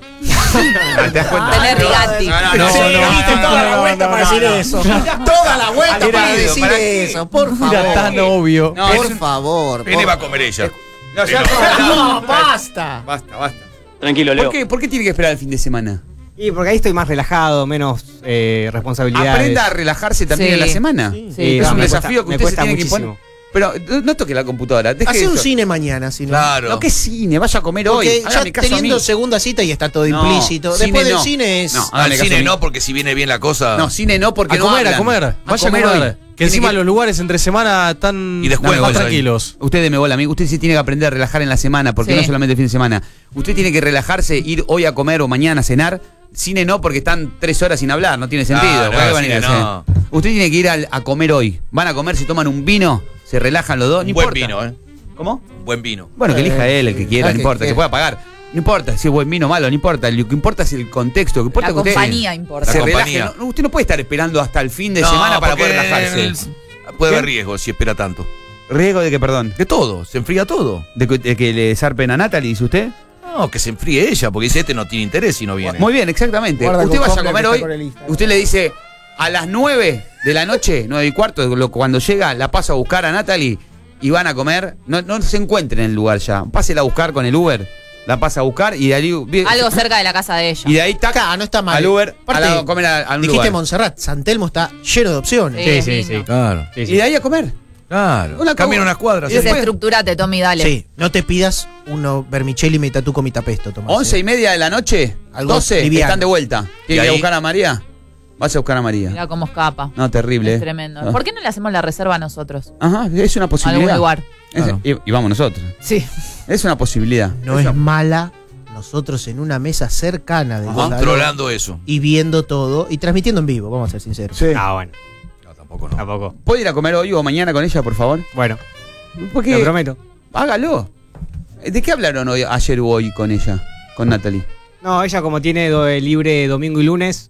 ¿Te das cuenta? Tener rigati. Sí, diste toda la vuelta para decir eso. Toda la vuelta Mira, para decir para- eso. Por Era tan favor. obvio. No, Por es un- favor. Pene va a comer ella. No, ya No, basta. Basta. Tranquilo, Leo. ¿Por qué tiene que esperar el fin de semana? Y porque ahí estoy más relajado, menos responsabilidades. Aprenda a relajarse también Sí. en la semana. Sí, es no, un me desafío cuesta- que me usted se cuesta tiene que poner. muchísimo. Pero no toque la computadora. Deje Hace un eso. cine mañana, si no. Claro. No, ¿qué cine? Vaya a comer hoy. Porque ya Hágame caso a mí. teniendo segunda cita y está todo No, implícito. cine Después del no. cine es. No. Al Hágame caso a cine mí. no, porque si viene bien la cosa. No, cine no, porque A no comer, a hablan. comer. Vaya a comer. hoy. Que encima Tiene los lugares entre semana están Y después más vas ahí. tranquilos. Usted deme bola, amigo. Usted sí tiene que aprender a relajar en la semana, porque Sí. no solamente el fin de semana. Usted tiene que relajarse, ir hoy a comer o mañana a cenar. Cine no, porque están 3 horas sin hablar, no tiene sentido. Claro, ¿Para qué van a ir cine al cine? no. Usted tiene que ir a comer hoy. Van a comer, se toman un vino, se relajan los dos. No Un buen importa. vino, ¿eh? ¿Cómo? Un buen vino. Bueno, que elija él el que quiera, Ah, no que importa, quiera. se puede pagar. No importa si es buen vino o malo, no importa. Lo que importa es el contexto. Lo que importa La es que usted compañía importa. se La relaje. compañía. No, usted no puede estar esperando hasta el fin de No, semana para porque poder relajarse. puede ¿Qué? haber riesgo si espera tanto. ¿Riesgo de que, perdón? De todo, se enfría todo. ¿De que le zarpen a Natalie, dice usted? No, que se enfríe ella, porque dice este no tiene interés si no viene. Muy bien, exactamente. Guarda Usted con vaya a Hoffler comer que hoy, está con el Instagram. usted le dice a las 9 de la noche, 9:15, cuando llega, la paso a buscar a Natalie y van a comer. No se encuentren en el lugar ya. Pásela a buscar con el Uber, la pasa a buscar y de ahí, Algo cerca de la casa de ella. y de ahí tac, Acá no está mal. al Uber, Aparte, a comer a un dijiste lugar. Montserrat, San Telmo está lleno de opciones. Sí, Sí, es sí, lindo. sí. Claro. Sí, Y sí. de ahí a comer. Claro. Una Camina co- unas cuadras. y después- Desestructurate, Tommy, dale. Sí, no te pidas uno vermicelli metatuco mitapesto, Tomás. 11:30 de la noche, Algo 12, liviano. están de vuelta. Y ¿Tiene que ir a ahí- buscar a María? Vas a buscar a María. Mira cómo escapa. No, terrible. Es tremendo. Ah. ¿Por qué no le hacemos la reserva a nosotros? Ajá, es una A posibilidad. algún lugar. Es- Claro. y vamos nosotros. Sí. Es una posibilidad. No es mala nosotros en una mesa cercana de Controlando eso. y viendo todo y transmitiendo en vivo, vamos a ser sinceros. Ah, bueno, No, tampoco no. tampoco. ¿Puedo ir a comer hoy o mañana con ella, por favor? Bueno, Porque lo prometo. hágalo. ¿De qué hablaron hoy, ayer o hoy con ella? Con Natalie. No, ella como tiene libre domingo y lunes.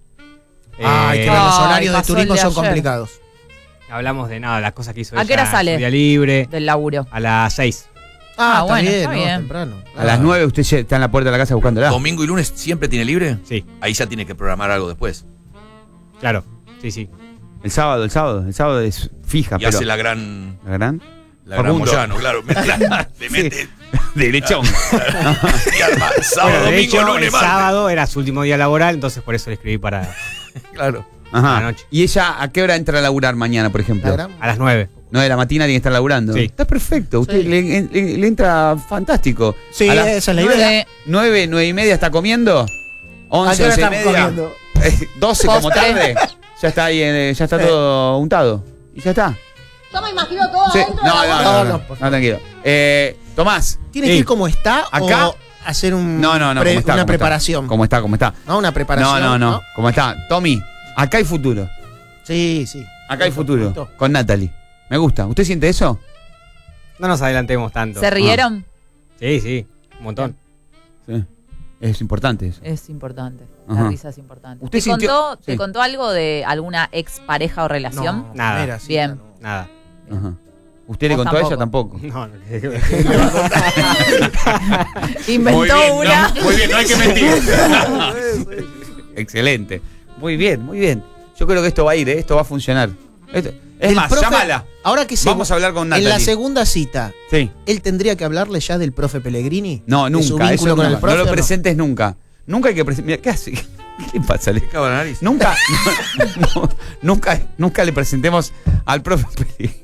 Ay, que eh, los Ay, horarios de pasó el turismo de son ayer. complicados. hablamos de nada, las cosas que hizo ¿A ella qué hora en sale? su día libre. Del laburo. A las 6. Ah, bueno, está ¿no? bien. Temprano. A las 9 usted ya está en la puerta de la casa buscándola. ¿Domingo y lunes siempre tiene libre? Sí, Ahí ya tiene que programar algo después. claro. Sí, sí. El sábado es fija, Y pero. hace la gran. ¿La gran? La gran Facundo. Moyano, claro. Le mete. Derechón. Y arma. Sábado, Bueno, de domingo, hecho, lunes, el martes. sábado era su último día laboral, entonces por eso le escribí para Claro. Ajá. A la noche. ¿Y ella a qué hora entra a laburar mañana, por ejemplo? La gran- a las 9. 9 de la mañana tiene que estar laburando. Sí. Está perfecto. Usted Sí. le entra fantástico. Sí, A las esa es la idea. Sí. 9 y media está comiendo. 11, ¿A qué hora 11 y están media. comiendo? 12 como Postre. tarde. Ya está ahí, ya está todo untado. Y ya está. Yo me imagino todo Sí. adentro No, de la no, bolsa. no, no, por no, tranquilo. Tomás. ¿Tiene Sí. que ir como está Acá- o hacer un No, como está. una como preparación? Está. Como está, como está. No, una preparación. No. Como está. Tommy, acá hay futuro. Sí, sí. Acá hay futuro. Gustó. Con Natalie. Me gusta. ¿Usted siente eso? No nos adelantemos tanto. ¿Se rieron? Sí, sí. Un montón. Sí. Es importante eso. Es importante. Ajá. La risa es importante. ¿Usted ¿Te, sintió- contó, Sí. ¿Te contó algo de alguna ex pareja o relación? No, Nada. primera cita, Bien. no. Nada. Ajá. ¿Usted le Vos contó a ella tampoco? No, no. Inventó una. Muy bien, no hay que mentir. Excelente. Muy bien, muy bien. Yo creo que esto va a ir, ¿eh? Esto va a funcionar. Es El más, profe- llámala. Ahora que Vamos a hablar con en Natalie. la segunda cita, Sí. ¿él tendría que hablarle ya del profe Pellegrini? No, ¿De su nunca. vínculo Eso con el nunca. profe No o lo presentes nunca. Nunca hay que presentar. Mira, ¿qué hace? ¿Qué le pasa? Le cago en la nariz. Nunca le presentemos al profe Pellegrini.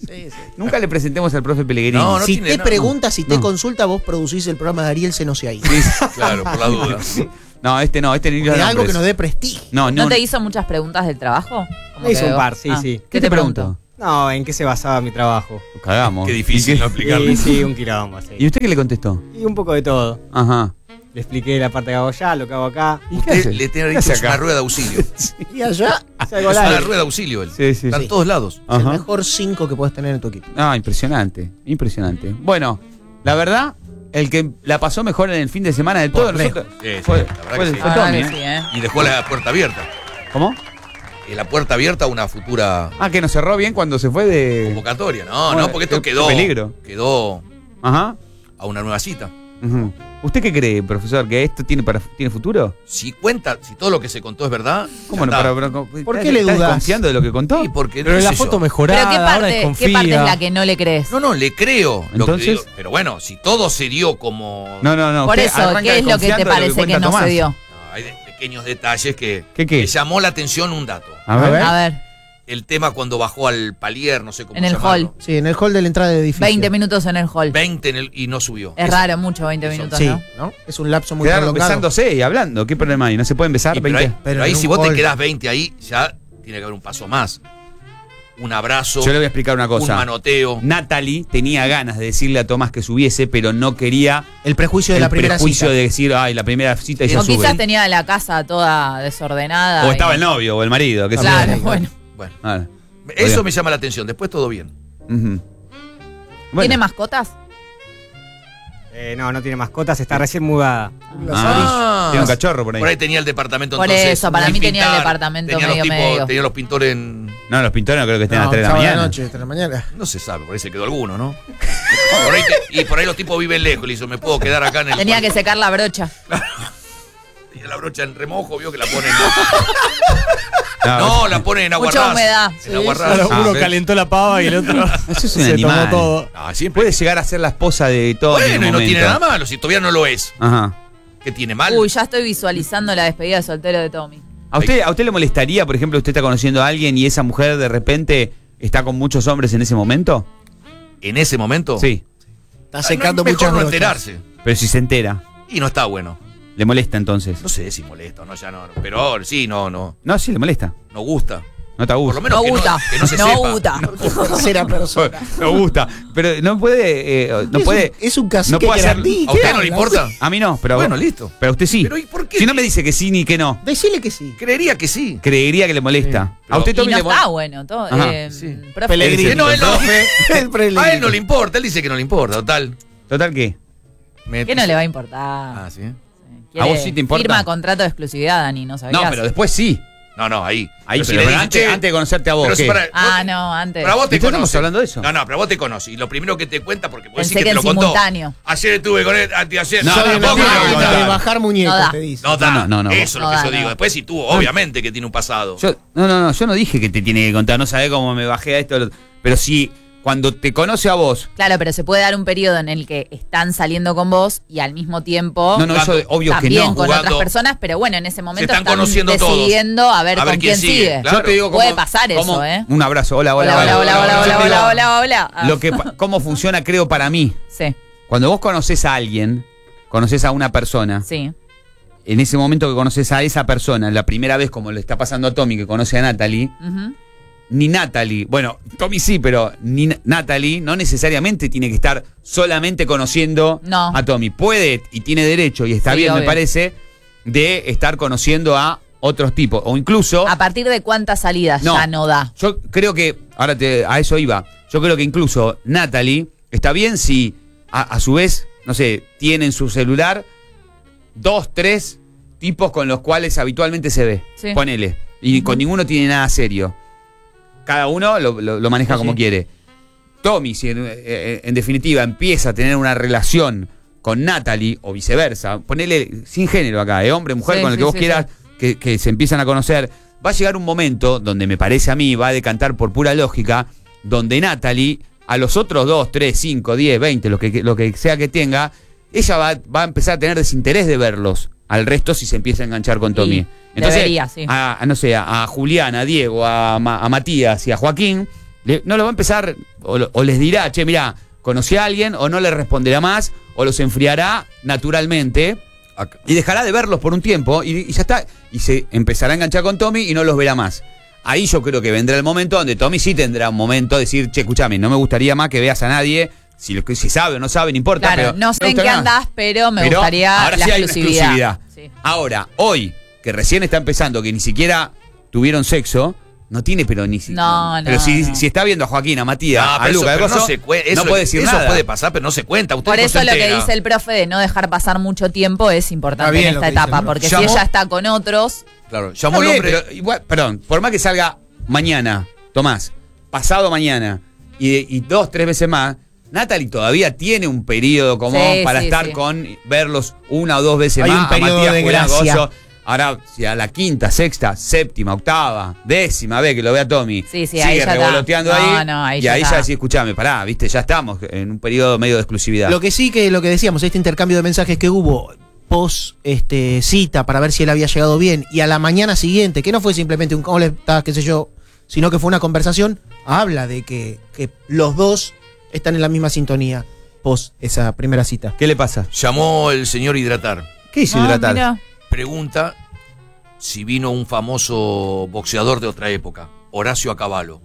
Sí, sí. Nunca le presentemos al profe Pellegrini. No, Si tiene te nada. pregunta, si te No. consulta, vos producís el programa de Ariel Senosiaí. Claro, por la duda. No, este no, este ni los De algo que nombres. nos dé prestigio. ¿No te hizo muchas preguntas del trabajo? Como Me hizo que- un par, sí, sí. ¿Qué te pregunto? No, ¿en qué se basaba mi trabajo? Cagamos. Qué difícil no explicarle. Sí, sí, un quilombo, sí. ¿Y usted qué le contestó? Y un poco de todo. Ajá. Le expliqué la parte que hago allá, lo que hago acá. ¿Y qué Usted hace? le tiene ¿Qué que hace hacer una acá? rueda de auxilio. Y allá, Salgo Es al una aire. rueda de auxilio él. Sí, sí, Está sí. en todos lados. el Ajá. mejor 5 que puedes tener en tu equipo. Ah, impresionante, impresionante. Bueno, la verdad, el que la pasó mejor en el fin de semana de todos lejos. nosotros Sí, sí, fue, la verdad fue- que sí. fue La verdad Tommy, que ¿eh? sí, ¿eh? Y dejó la puerta abierta. ¿Cómo? La puerta abierta a una futura Ah, que nos cerró bien cuando se fue de... convocatoria. No, Bueno, no, porque esto qué quedó. peligro. Quedó Ajá. a una nueva cita. Ujú. ¿Usted qué cree, profesor? ¿Que esto tiene futuro? Si todo lo que se contó es verdad. ¿Cómo no? ya está. ¿Por qué le ¿Está dudas? desconfiando de lo que contó? Sí, porque Pero qué la sé foto yo. mejorada, ¿Pero ahora qué desconfía. parte es la que no le crees? No, le creo. lo que Entonces- digo. Pero bueno, si todo se dio como. No. Por usted eso, arranca ¿qué es lo que te desconfiando de parece que cuenta no Tomás. se dio? No, hay pequeños detalles que ¿Qué? me llamó la atención un dato. A ver. A ver, El tema cuando bajó al palier, no sé cómo En el llamarlo. Sí, en el hall de la entrada del edificio. 20 minutos en el hall. 20 y no subió. Es raro, mucho 20 minutos, Sí, ¿no? ¿no? Es un lapso muy Quedaron prolongado. besándose y hablando. ¿Qué problema hay? ¿No se pueden besar Y pero 20? ahí, Pero ahí en si un vos te hall. quedás 20 ahí, ya tiene que haber un paso más. Un abrazo, Yo le voy a explicar una un cosa. manoteo. Natalie tenía ganas de decirle a Tomás que subiese, pero no quería El prejuicio de el la primera prejuicio cita. de decir, ay, la primera cita y ya O quizás sube. tenía la casa toda desordenada. O y- estaba el novio o el marido, qué sé yo. Claro, También. bueno. Bueno, Ah, eso bien. me llama la atención. Después todo bien. Ujú. Bueno. ¿Tiene mascotas? No tiene mascotas, está recién mudada. Ah, tiene un cachorro por ahí. Por ahí tenía el departamento Por entonces. eso, para sin mí tenía el pintar, departamento tenía los medio, tipos- medio. Tenía los pintores en. No, los pintores no creo que estén a las No, 3 de la sábado mañana. noche, 3 de la mañana. No se sabe, por ahí se quedó alguno, ¿no? Y por ahí los tipos viven lejos. Le hizo, me puedo quedar acá en el. Tenía que secar la brocha. Y la brocha en remojo, vio que la ponen. No, No, la ponen en Mucha aguarrás. humedad. En aguarrás. Claro, Ah, uno ¿ves? calentó la pava y el otro Eso es un se animal. tomó todo. Ah, siempre. Puede llegar a ser la esposa de todo. Bueno, y no tiene nada malo, si todavía no lo es. Ajá. ¿Qué tiene mal? Uy, ya estoy visualizando la despedida de soltero de Tommy. ¿A usted le molestaría, por ejemplo, usted está conociendo a alguien y esa mujer de repente está con muchos hombres en ese momento? En ese momento. Sí. Está secando mejor muchas no brochas. enterarse. Pero si se entera, Y no está bueno. le molesta entonces. No sé si molesta o no, ya no. Pero ahora sí, no No, sí, le molesta. no gusta. No te Por gusta. lo menos No que gusta. que no se No sepa. gusta. Tercera persona. No gusta. Pero no puede. No Es puede. un- es un cacique no puede hacer- grandí, ¿A usted ¿qué no le habla? importa? A mí no, pero Bueno, listo. Pero a usted sí. Pero ¿y por qué? Si no me dice que sí ni que no, Decile que sí. Creería que sí. creería que le molesta. pero- A usted Y Tommy no le está molesta. bueno. Ajá, sí. Profe, Pellegrini. Que no, él no. El Pellegrini. A él no le importa, él dice que no le importa, total. Total, ¿qué? ¿Qué no le va a importar? Ah, sí. Quiere- ¿A vos sí te importa? Firma contrato de exclusividad, Dani, ¿no sabías? No, pero después sí. No, ahí. Ahí, Pero si pero, le pero dice, antes, che, antes de conocerte a vos, pero si ¿qué? para- Ah, vos- no, antes. Pero a vos te ¿Estamos conoce. hablando de eso? No, pero a vos te conoce. Y lo primero que te cuenta, porque puedes Pensé decir que que te lo en contó. simultáneo. Ayer estuve con él, anteayer. No, Soy no, una tampoco no, te lo máquina contó. de bajar muñecos, No da. te dice. No da. No. Eso es lo No que da, yo no digo. da. Después si tuvo, obviamente que tiene un pasado. Yo no dije que te tiene que contar, no sabés cómo me bajé a esto, pero si cuando te conoce a vos, Claro, pero se puede dar un periodo en el que están saliendo con vos y al mismo tiempo no, eso obvio que también no. con jugando. otras personas, pero bueno, en ese momento están conociendo decidiendo a ver con quién sigue. Claro. Yo te digo Puede cómo- pasar cómo- eso, ¿eh? Un abrazo, hola. Hola, hola, hola, hola, Yo te hola, digo hola, hola, hola. Ah, Lo que, cómo funciona, creo, para mí. Sí, Cuando vos conoces a alguien, conoces a una persona, sí. en ese momento que conoces a esa persona, la primera vez como le está pasando a Tommy, que conoce a Natalie, Ujú. ni Natalie, bueno, Tommy sí, pero ni Natalie no necesariamente tiene que estar solamente conociendo No. a Tommy. Puede y tiene derecho, y está Sí, bien, me obvio. parece, de estar conociendo a otros tipos. O incluso, ¿A partir de cuántas salidas No. ya no da? yo creo que, a eso iba, yo creo que incluso Natalie está bien si a su vez, no sé, tiene en su celular 2, 3 tipos con los cuales habitualmente se ve. Sí. Ponele. Y con ninguno tiene nada serio. Cada uno lo maneja como quiere. Tommy, si en definitiva empieza a tener una relación con Natalie o viceversa, ponele sin género acá, hombre, mujer, Sí, con el sí, que vos sí, quieras, que se empiezan a conocer, va a llegar un momento donde me parece a mí, va a decantar por pura lógica, donde Natalie, a los otros 2, 3, 5, 10, 20, lo que sea que tenga, ella va a empezar a tener desinterés de verlos al resto si se empieza a enganchar con Tommy. Y debería, sí. no sé, a Julián, a Diego, a Matías y a Joaquín no lo va a empezar, o les dirá, che, mira, conocí a alguien, o no le responderá más, o los enfriará naturalmente, y dejará de verlos por un tiempo, y ya está, y se empezará a enganchar con Tommy y no los verá más. Ahí yo creo que vendrá el momento donde Tommy sí tendrá un momento de decir, che, escúchame, no me gustaría más que veas a nadie, si sabe o no sabe, no importa. Claro, pero no sé en qué andás, pero me gustaría ahora la sí hay una exclusividad. Sí. Ahora, hoy, que recién está empezando, que ni siquiera tuvieron sexo, no tiene, pero ni siquiera. No, pero si está viendo a Joaquín, a Matías, a Lucas, no puede decir eso nada. puede pasar, pero no se cuenta. Usted Por no eso se lo que entera. dice el profe de no dejar pasar mucho tiempo es importante Está bien en lo esta que dice el etapa, profe. porque Llamó- si ella está con otros, Claro, llamó Está el bien, hombre. pero igual, perdón, por más que salga mañana, Tomás, pasado mañana, y 2-3 veces más, Natalie todavía tiene un periodo común Sí, para sí, estar sí. con verlos 1 o 2 veces Hay más. un periodo a Matías de Julián gracia. Gozo. Ahora, si a la 5ª, 6ª, 7ª, 8ª, 10ª vez que lo vea Tommy, Sí, sí, sigue ahí ya está. revoloteando ahí, No, ahí y ya ahí está. ya decís, escuchame, pará, viste, ya estamos en un periodo medio de exclusividad. Lo que sí que lo que decíamos, este intercambio de mensajes que hubo post cita para ver si él había llegado bien y a la mañana siguiente, que no fue simplemente un hola, estás, qué sé yo, sino que fue una conversación, habla de que los dos están en la misma sintonía post esa primera cita. ¿Qué le pasa? Llamó el señor Hidratar. ¿Qué hizo hidratar? mira, Pregunta si vino un famoso boxeador de otra época, Horacio Acabalo.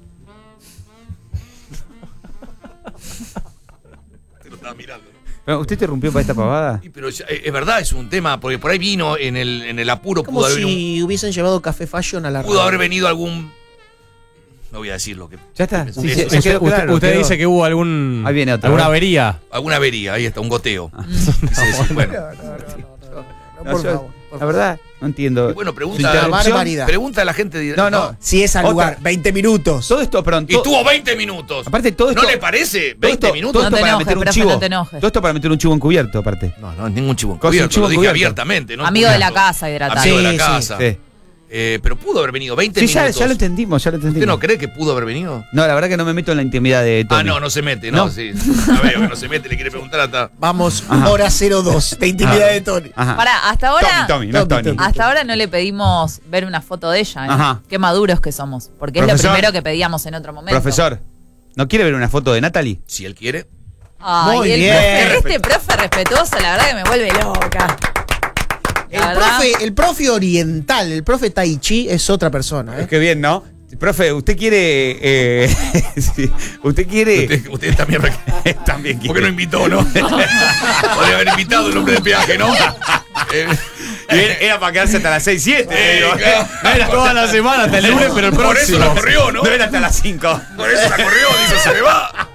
Te lo estaba mirando. Pero, ¿usted te rompió para esta pavada? Sí, pero es verdad, es un tema, porque por ahí vino en el apuro, Como si hubiesen llevado Café Fashion a la pudo radio. haber venido algún. No voy a decir lo que. Ya está. Sí, Sí, sí, se sí, quedó claro, usted quedó. dice que hubo algún Ahí viene otra, alguna ¿verdad? avería. Alguna avería, ahí está, un goteo. Sí, sí, bueno. No, por yo, favor, por la verdad, no entiendo. Y bueno, Su pregunta, interrupción. barbaridad. pregunta a la gente de. No. Si es al Otra. lugar, 20 minutos. Todo esto, perdón. Y tuvo 20 minutos. Aparte, todo esto. ¿No le parece? todo 20 esto- minutos. Todo esto No te para enojes, meter un profe, chivo. no te enojes. Todo esto para meter un chivo encubierto, aparte. No, es ningún chivo Cosa, un encubierto, chivo lo dije encubierto. abiertamente. ¿no? Amigo de la Encubierto. casa, Hidratado. Amigo de Sí, la sí. casa. Sí. Pero pudo haber venido 20 Sí, minutos. ya lo entendimos, ya lo entendimos. ¿Usted no cree que pudo haber venido? No, la verdad que no me meto en la intimidad de Tommy. No se mete, no, No. sí. Ya veo que no se mete, le quiere preguntar hasta. Vamos, Ajá. hora 02 de intimidad Ah. de Tony. Ajá. Pará, hasta ahora, Tommy, no es Tommy, Tony. Tommy. hasta ahora no le pedimos ver una foto de ella. ¿eh? Ajá. Qué maduros que somos. Porque es Profesor. lo primero que pedíamos en otro momento. Profesor, ¿no quiere ver una foto de Natalie? Si él quiere. Ay, Muy el bien. profe, este profe respetuoso, la verdad que me vuelve loca. La verdad, El profe oriental, el profe Tai Chi es otra persona. Es que bien, ¿no? Profe, ¿usted quiere. Sí, ¿Usted quiere. Usted también. También quiere. ¿Por qué no invitó, no? Podría haber invitado el hombre de peaje, ¿no? Era para quedarse hasta las 6-7. claro. No era Toda la semana hasta el lunes, pero el Por eso próximo. la corrió, ¿no? No era hasta las 5. Por eso la corrió, dice, se me va.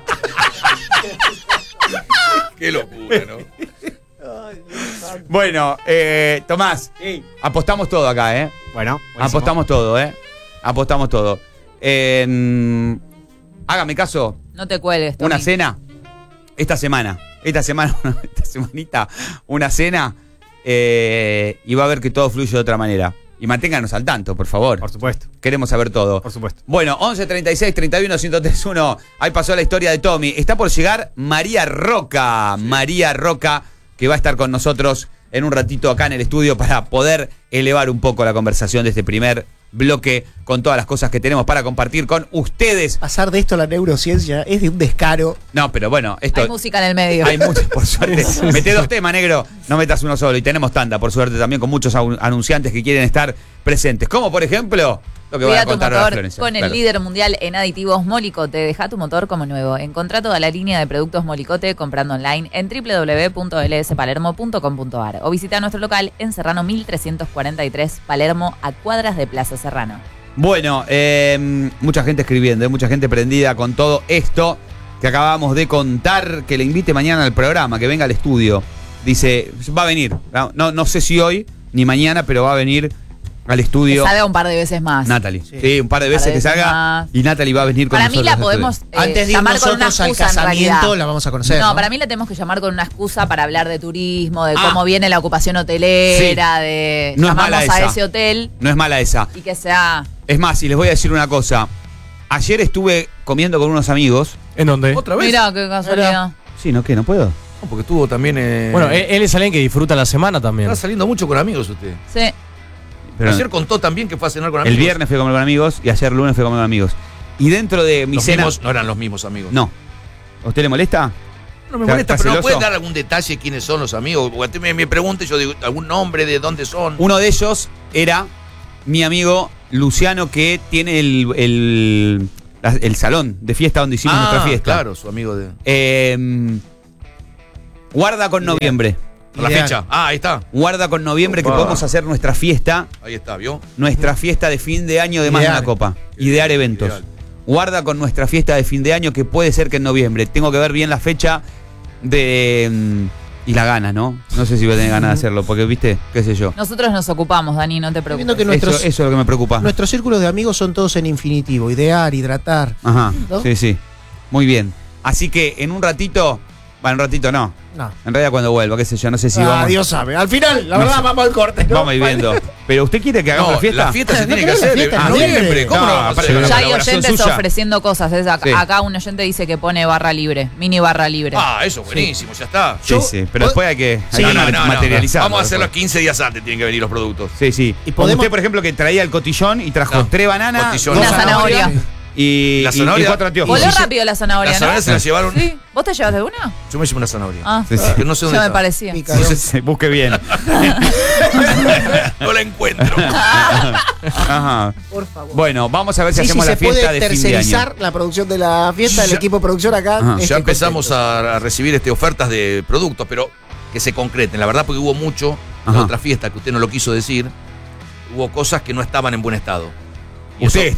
Qué locura, ¿no? Bueno, Tomás, apostamos todo acá, ¿eh? Bueno, buenísimo. Apostamos todo, ¿eh? Apostamos todo. Hágame caso, no te cuelgues, Tommy. una cena, esta semanita, una cena, y va a ver que todo fluye de otra manera. Y manténganos al tanto, por favor. Por supuesto, Queremos saber todo. por supuesto. Bueno, 11 36 31 1031. Ahí pasó la historia de Tommy. Está por llegar María Roca. María Roca, que va a estar con nosotros en un ratito acá en el estudio para poder elevar un poco la conversación de este primer bloque con todas las cosas que tenemos para compartir con ustedes. Pasar de esto a la neurociencia es de un descaro. No, pero bueno, esto. Hay música en el medio. Hay muchos, por suerte. Mete 2 temas, negro. No metas uno solo. Y tenemos tanda, por suerte, también con muchos anunciantes que quieren estar presentes. Como, por ejemplo, lo que voy Cuida a tu contar ahora, motor Florencia. con el Claro. líder mundial en aditivos Molicote. Deja tu motor como nuevo. Encontrá toda la línea de productos Molicote comprando online en www.lspalermo.com.ar o visita nuestro local en Serrano 1343, Palermo, a cuadras de Plaza Serrano. Bueno, mucha gente escribiendo, mucha gente prendida con todo esto que acabamos de contar, que le invite mañana al programa, que venga al estudio. Dice, va a venir, no sé si hoy ni mañana, pero va a venir al Que estudio salga un par de veces más. Natalie. Sí. Sí, un par de Un par veces de que veces salga más. y Natalie va a venir con Para mí nosotros. la al podemos estudio. Antes de ir llamar con una nosotros al excusa en casamiento, realidad. la vamos a conocer. No, para mí la tenemos que llamar con una excusa para hablar de turismo, de Ah. cómo viene la ocupación hotelera, de No es llamamos mala a esa. ese hotel No es mala esa. y que sea. Es más, y les voy a decir una cosa. Ayer estuve comiendo con unos amigos. ¿En dónde? ¿Otra vez? Mira qué casualidad. Sí, ¿no qué? ¿No puedo? No, porque estuvo también. Bueno, él es alguien que disfruta la semana también. Está saliendo mucho con amigos usted. Sí. Pero Ayer contó también que fue a cenar con amigos. el viernes fui a comer con amigos y ayer lunes fui a comer con amigos. Y dentro de mi Los cena. mismos no eran los mismos amigos. No. ¿A usted le molesta? No me ¿Está- molesta, está pero ¿no celoso? puede dar algún detalle quiénes son los amigos? Porque usted me pregunta y yo digo algún nombre de dónde son. Uno de ellos era mi amigo Luciano, que tiene el salón de fiesta donde hicimos nuestra fiesta. Claro, su amigo de. Guarda con noviembre. La Ideal. fecha. Ahí está. Guarda con noviembre que Opa. podemos hacer nuestra fiesta. Ahí está, ¿vio? Nuestra fiesta de fin de año de Más de Ideal. una Copa. Idear eventos. Ideal. Guarda con nuestra fiesta de fin de año, que puede ser que en noviembre. Tengo que ver bien la fecha de... y la gana, ¿no? No sé si voy a tener ganas de hacerlo, porque, viste, qué sé yo. Nosotros nos ocupamos, Dani, no te Viendo preocupes. que nuestros, Eso es lo que me preocupa. nuestros círculos de amigos son todos en infinitivo. Idear, hidratar. Ajá, ¿No? sí, sí. Muy bien. Así que en un ratito... Bueno, en un ratito no. No. En realidad cuando vuelva, qué sé yo, no sé si vamos... Dios sabe. Al final, la No verdad, sé. vamos al corte. ¿no? Vamos a ir viendo. Pero usted quiere que hagamos No, la fiesta. la fiesta se No tiene que querés la hacer fiesta en en noviembre. noviembre. ¿Cómo No, no vamos a aparte hacer? la Ya hay colaboración oyentes suya. ofreciendo cosas. Sí. Acá un oyente dice que pone barra libre, mini barra libre. Ah, eso, buenísimo, ya está. Sí, sí. Pero después hay que, Sí, hay que no, materializarlo. Vamos a hacerlo después. 15 días antes, tienen que venir los productos. Sí, sí. Y Como podemos- usted, por ejemplo, que traía el cotillón y trajo No. 3 bananas, Cotillón. 2 Una zanahoria. y, La y zanahoria. 4 anteojos. Voló Y si- rápido la zanahoria, Las ¿no? zanahoras se las llevaron. Sí. ¿Vos te llevas de una? Yo me llevo una zanahoria. Ah, Sí, sí. Que no sé dónde ya me está. parecía. Pica. No sé si- busque bien. No la encuentro. Ajá. Por favor. Bueno, vamos a ver si Sí, hacemos sí, la se puede fiesta de fin de año. tercerizar la producción de la fiesta, el Ya- equipo de producción acá. Ajá. esté Ya empezamos contento. a recibir ofertas de productos, pero que se concreten. La verdad, porque hubo mucho en la Ajá. otra fiesta que usted no lo quiso decir. Hubo cosas que no estaban en buen estado. Y Usted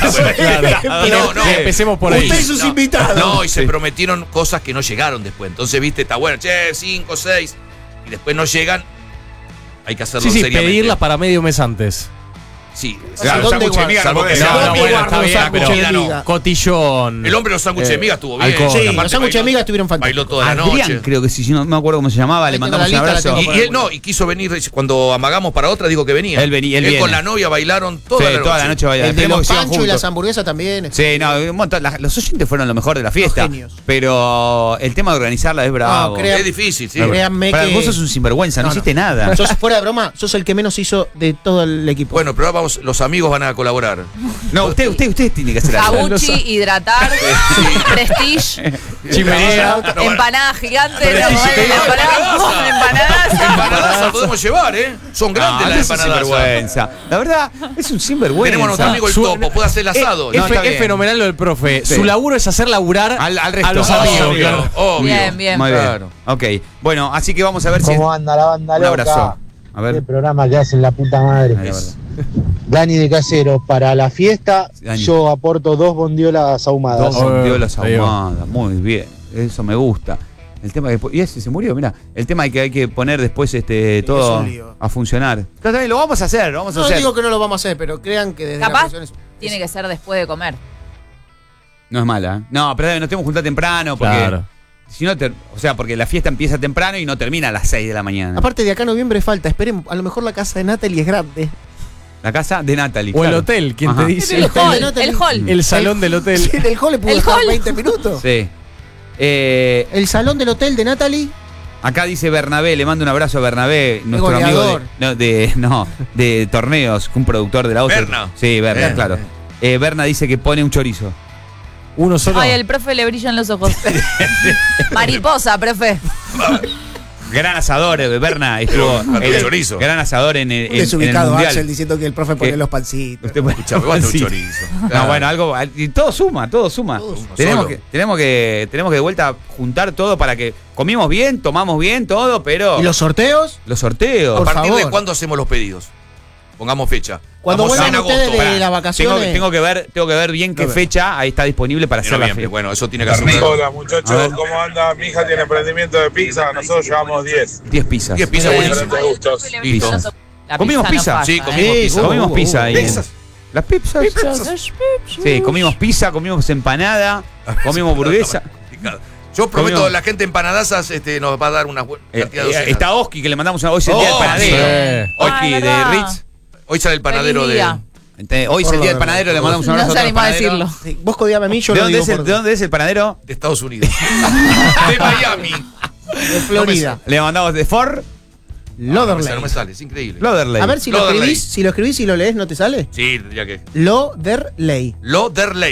No, no. Empecemos por ahí. Usted y sus No, invitados. No, y se Sí. prometieron cosas que no llegaron después. Entonces, viste, está bueno, che, 5, 6. Y después no llegan. Hay que hacerlo Sí, sí, seriamente. pedirlas para medio mes antes. Sí. Claro, ¿Dónde sándwich de guarda? miga Salvo no que podés. sea- No, ¿Dónde bueno, guarda está los bien, sándwiches pero- de miga? Cotillón. El hombre de los sándwiches de miga estuvo bien. alcohol. Sí, Aparte los sándwiches de bailó- miga estuvieron fantásticos. Bailó toda la Adrián, noche. creo que sí, no me acuerdo cómo se llamaba, le Ahí tengo mandamos la un lista, la abrazo. tengo. Y él no, y quiso venir cuando amagamos para otra, dijo que venía. Él viene. con la novia bailaron toda Sí, la noche. toda la noche bailaron. El de Esperemos los que sigan panchos y las juntos. hamburguesas también. Sí, no, un montón. Los oyentes fueron lo mejor de la fiesta. genios. Pero el tema de organizarla es bravo. No, Es difícil, sí. Créanme Para que... vos sos un sinvergüenza, no, No, no. hiciste nada. Sos, fuera de broma, sos el que menos hizo de todo el equipo. Bueno, pero ahora vamos, los amigos van a colaborar. No, usted tiene que hacer algo. Kabuchi, hidratar, Prestige, Chimenea. empanada gigante, Prestige, empanadas. Empanadas las podemos llevar, ¿eh? Son grandes las es un empanadas. sinvergüenza. La verdad, es un sinvergüenza. Tenemos a nuestro amigo el Su- Topo, puede hacer el asado. Es, No, está bien. fenomenal lo del profe. Sí. Su laburo es hacer laburar Al resto. a los Obvio, amigos. claro. obvio. Bien, bien. Muy bien. Claro. Ok. Bueno, así que vamos a ver si. ¿Cómo anda la banda Un loca? abrazo. A ver. El programa que hacen la puta madre. Ahí, la verdad. Dani de Casero, para la fiesta Dani. yo aporto 2 bondiolas ahumadas. Dos bondiolas ahí va. ahumadas. Muy bien. Eso me gusta. El tema que. Y ese se murió, mira. El tema que hay que poner después es todo un lío. a funcionar. Pero también lo vamos a hacer, lo vamos a no hacer. digo que no lo vamos a hacer, pero crean que desde la Capaz producción tiene que ser después de comer. No es mala, ¿eh? No, pero nos tenemos que juntar temprano porque. Claro. Si no o sea, porque la fiesta empieza temprano y no termina a las 6 de la mañana. Aparte de acá a noviembre falta, esperen, a lo mejor la casa de Natalie es grande. La casa de Natalie. O el claro. hotel, ¿quién Ajá. te dice? El hall, Natalie. el hall. El salón del hotel. Sí, del hall le pudo El estar hall. 20 minutos. Sí. El salón del hotel de Natalie. Acá dice Bernabé, le mando un abrazo a Bernabé, nuestro goleador. amigo de torneos, un productor de la otra. Berna. Sí, Berna, Bien. claro. Berna dice que pone un chorizo. Uno solo. Ay, el profe le brillan los ojos. Mariposa, profe. Gran asador, Berna. Estuvo Pero, el chorizo. Gran asador en el Desubicado Mundial. Axel diciendo que el profe pone ¿Qué? los pancitos. Usted puede Escuchame, ¿cuánto Sí. chorizo? No, bueno, algo. Y todo suma, todo suma. Todo suma, Tenemos solo. que de vuelta juntar todo para que comimos bien, tomamos bien, todo, pero. ¿Y los sorteos? los sorteos. ¿A Por partir de favor. cuándo hacemos los pedidos? Pongamos fecha. Cuando Vamos vuelvan en ustedes agosto. de las vacaciones. Tengo que ver bien qué A ver. fecha ahí está disponible para En hacer la noviembre. fiesta. Bueno, eso tiene que hacer. Hola A ver. muchachos, ¿cómo anda? Mi hija tiene emprendimiento de pizza, nosotros llevamos 10. 10 pizzas. 10 pizzas buenísimas. Diferentes gustos. Listo. La ¿Comimos pizza? no Sí, falla, comimos ¿eh? pizza. Comimos pizza ahí. Pizzas. Las pizzas. Sí, comimos pizza, comimos empanada, comimos hamburguesa. Yo prometo, Comimos. la gente empanadazas nos va a dar una buena cantidad de docenas. Está Oski, que le mandamos hoy es el día del Oh, panadero. sí. Oski Ah, de ¿verdad? Ritz. Hoy sale el panadero Feliz de. día. Hoy es el día del panadero, le mandamos un abrazo No a se todos los animó a panaderos. decirlo. Sí, vos codiame a mí, yo ¿De lo dónde, digo es por- ¿De dónde es el panadero? De Estados Unidos. de Miami. de Florida. Le mandamos de Fort Lauderdale. No me sale, es increíble. Lauderdale. A ver si lo Lauderdale. escribís, y lo lees, ¿no te sale? Sí, tendría que. Lauderdale. Lauderdale.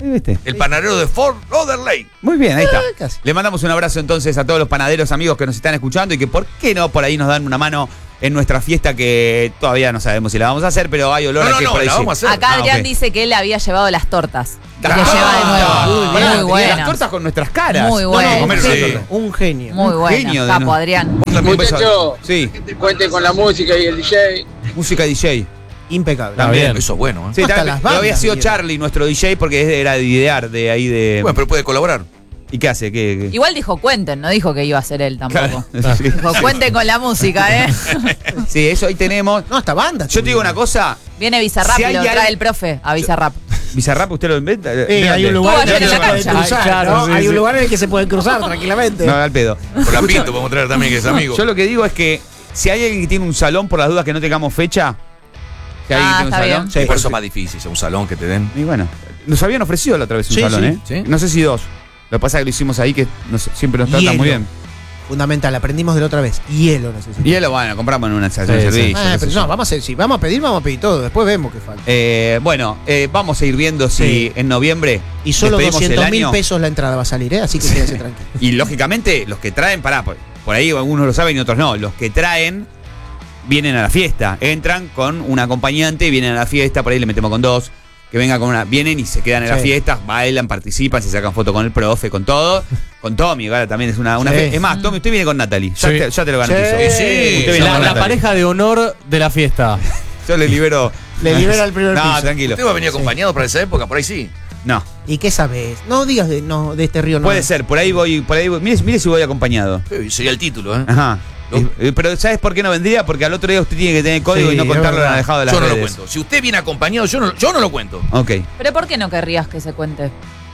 ¿Viste? El panadero de Fort Lauderdale. Muy bien, ahí está. Casi. Le mandamos un abrazo entonces a todos los panaderos amigos que nos están escuchando y que por qué no por ahí nos dan una mano en nuestra fiesta que todavía no sabemos si la vamos a hacer, pero hay olor a que por ahí la sí. vamos a hacer. Acá Adrián ok. dice que él había llevado las tortas. Y Las que tortas. lleva de nuevo. Pará, Muy tenía buenas. las tortas con nuestras caras. Muy No, buenas. comer un una genio. torta. Un genio. Muy genio de buena. Capo, no- Adrián. Un beso. Muchacho, Sí, cuenten con la música y el DJ. música DJ. Impecable. También. Eso es bueno, ¿eh? Sí, Hasta también, las pero había bandas sido vinieron. Charlie, nuestro DJ, porque era de idear de ahí de. Bueno, pero puede colaborar. ¿Y qué hace? ¿Qué? Igual dijo cuenten, no dijo que iba a ser él tampoco. Claro. Sí. Dijo cuenten con la música, ¿eh? Sí, eso ahí tenemos. No, hasta banda. Yo te digo una cosa. Viene Bizarrap Si y hay lo algo- trae el profe a Bizarrap. Bizarrap, ¿usted lo inventa? hay un lugar Estuvo ayer en la se puede cancha. cruzar, Claro, ¿no? sí, Hay un sí. lugar en el que se puede cruzar tranquilamente. No, al pedo. Por la Pinto podemos traer también, que es amigo. Yo lo que digo es que si hay alguien que tiene un salón por las dudas que no tengamos fecha, si hay alguien que tiene un está salón. bien. Sí, por eso es más difícil, un salón que te den. Y bueno, nos habían ofrecido la otra vez un Sí, salón, sí. ¿eh? ¿Sí? No sé si 2. Lo que pasa es que lo hicimos ahí, que siempre nos tratan Hielo. muy bien. Fundamental, aprendimos de la otra vez. Hielo necesitamos. Y él, bueno, compramos en una estación Sí, de sí. servicio. qué sé Pero yo. no, vamos a hacer, si vamos a pedir todo. Después vemos qué falta. Bueno, vamos a ir viendo si Sí. en noviembre Y solo despedimos el 200.000 año. pesos la entrada va a salir, ¿eh? Así que quédense tranquilos. Y lógicamente, los que traen, por ahí algunos lo saben y otros no. Los que traen vienen a la fiesta. Entran con un acompañante, vienen a la fiesta, por ahí le metemos con 2. Que venga con una. Vienen y se quedan en las Sí. fiestas, bailan, participan, se sacan fotos con el profe, con todo. Con Tommy, ahora también es una Sí. fiesta. Es más, Tommy, usted viene con Natalie. Ya, Sí. ya te lo garantizo. Sí. Sí, Usted viene La, con la Natalie. pareja de honor de la fiesta. Yo le libero. Le libera el primer No, piso. tranquilo. ¿Usted va a venir acompañado para esa época? Por ahí sí. No. ¿Y qué sabes? No digas de este río no. Puede ser, por ahí voy. Mire si voy acompañado. Sería el título, ¿eh? Ajá. No. Pero ¿sabes por qué no vendría? Porque al otro día usted tiene que tener código Sí, y no es contarlo en verdad. la dejado de las Yo no lo redes. cuento. Si usted viene acompañado, yo no lo cuento. Ok. Pero ¿por qué no querrías que se cuente?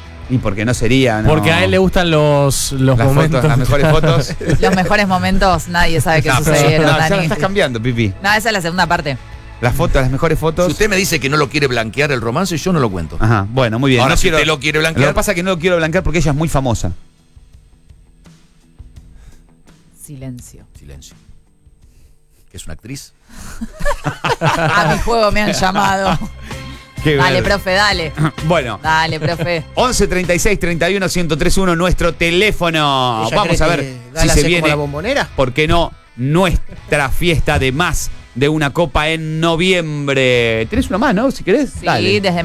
Y porque no sería. No. Porque a él le gustan los las momentos. fotos, las mejores fotos. Los mejores momentos nadie sabe qué No, pero- sucedieron, no, ya Dani. estás cambiando, Pipi. No, esa es la segunda parte. Las fotos, las mejores fotos. Si usted me dice que no lo quiere blanquear el romance, yo no lo cuento. Ajá, bueno, muy bien. Ahora, No si quiero- usted lo quiere Lo blanquear, que pasa es que no lo quiero blanquear porque ella es muy famosa. Silencio. silencio. ¿Que es una actriz? A mi juego me han llamado. Qué Dale, verde. profe, dale. Bueno. Dale, profe. 11 36 31 1031 nuestro teléfono. ¿Ella Vamos cree a ver que si Gala se hace como viene, la bombonera? ¿por qué no? Nuestra fiesta de más de una copa en noviembre. ¿Tenés una más, no? Si querés. Sí, Dale. desde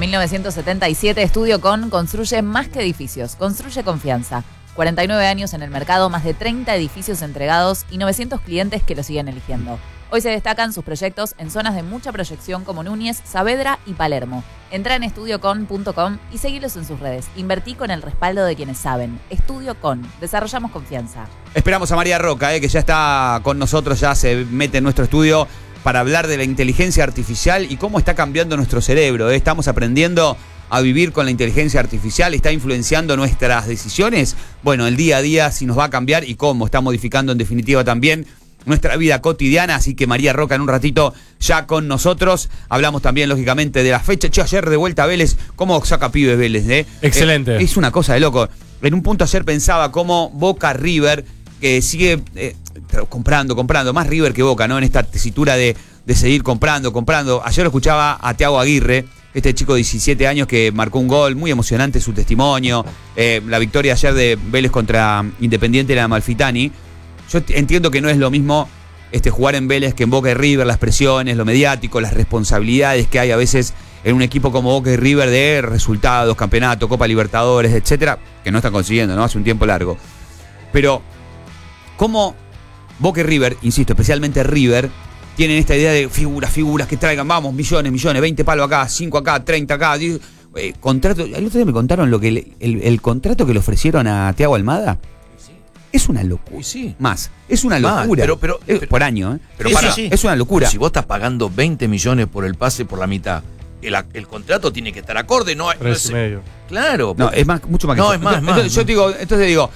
1977 Estudio Con construye más que edificios, construye confianza. 49 años en el mercado, más de 30 edificios entregados y 900 clientes que lo siguen eligiendo. Hoy se destacan sus proyectos en zonas de mucha proyección como Núñez, Saavedra y Palermo. Entra en estudiocon.com y seguilos en sus redes. Invertí con el respaldo de quienes saben. Estudio Con. Desarrollamos confianza. Esperamos a María Roca, que ya está con nosotros, ya se mete en nuestro estudio para hablar de la inteligencia artificial y cómo está cambiando nuestro cerebro. Estamos aprendiendo a vivir con la inteligencia artificial, está influenciando nuestras decisiones. Bueno, el día a día si nos va a cambiar y cómo está modificando en definitiva también nuestra vida cotidiana, así que María Roca en un ratito ya con nosotros. Hablamos también, lógicamente, de la fecha. Che, ayer de vuelta a Vélez, ¿cómo saca pibes Vélez? Excelente. Es una cosa de loco. En un punto ayer pensaba cómo Boca River, que sigue comprando, más River que Boca, ¿no? En esta tesitura de seguir comprando. Ayer lo escuchaba a Thiago Aguirre, este chico de 17 años que marcó un gol, muy emocionante su testimonio. La victoria ayer de Vélez contra Independiente de la Amalfitani. Yo entiendo que no es lo mismo jugar en Vélez que en Boca y River, las presiones, lo mediático, las responsabilidades que hay a veces en un equipo como Boca y River de resultados, campeonato, Copa Libertadores, etcétera, que no están consiguiendo, ¿no? Hace un tiempo largo. Pero, ¿cómo Boca y River, insisto, especialmente River, tienen esta idea de figuras que traigan, vamos, millones, 20 palos acá, 5 acá, 30 acá, 10, contrato? El otro día me contaron lo que el contrato que le ofrecieron a Thiago Almada. Es una locura. Sí. Más. Es una locura. Pero- por año, ¿eh? Pero Sí, para, sí, sí. Es una locura. si vos estás pagando 20 millones por el pase por la mitad, el contrato tiene que estar acorde, no, no 3 es- y medio. Claro. No, porque- es más, mucho más que No, eso. es más, Entonces, más. yo digo,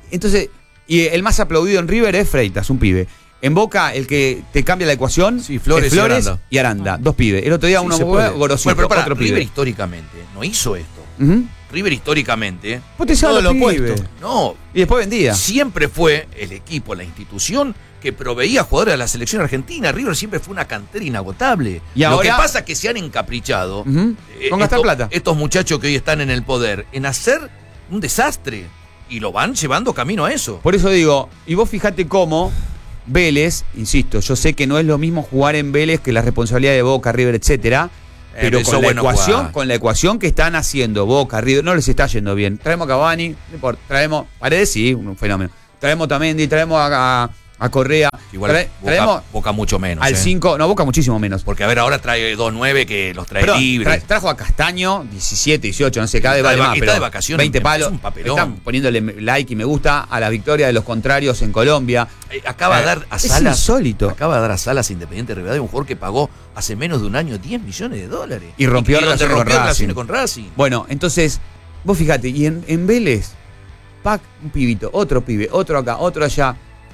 y el más aplaudido en River es Freitas, un pibe. En Boca, el que te cambia la ecuación Sí, Flores es y Aranda. dos pibes. El otro día Sí, uno se puede. Gorosito, Bueno, pero para, otro River pibe. históricamente no hizo esto. Ujú. River históricamente, Potenciaba Todo a los lo pibes. opuesto. no, Y después vendía. siempre fue el equipo, la institución que proveía jugadores a la selección argentina. River siempre fue una cantera inagotable. Y Lo ahora- que pasa es que se han encaprichado Ujú. Con gastar plata. estos muchachos que hoy están en el poder en hacer un desastre y lo van llevando camino a eso. Por eso digo, y vos fijate cómo Vélez, insisto, yo sé que no es lo mismo jugar en Vélez que la responsabilidad de Boca, River, etcétera. Pero eso con la, bueno ecuación, jugar. con la ecuación que están haciendo Boca, River, no les está yendo bien. Traemos a Cavani, no importa, traemos Paredes, sí, un fenómeno. Traemos a Tamendi, traemos a Correa. Igual traemos Boca mucho menos. al 5, no, Boca muchísimo menos. Porque a ver, ahora trae 2-9 que los trae Perdón, libres. trajo a Castaño, 17, 18, no sé, cada vez Está de vale va- más, está pero de vacaciones, 20 es palos. un papelón. Están poniéndole like y me gusta a la victoria de los contrarios en Colombia. Acaba de dar a es Salas. insólito. Acaba de dar a Salas Independiente Rivadavia, un jugador que pagó hace menos de un año 10 millones de dólares. Y rompió donde relaciones con Racing. relaciones con Racing. Bueno, entonces, vos fijate, y en Vélez, Pac, un pibito, otro pibe, otro acá, otro allá.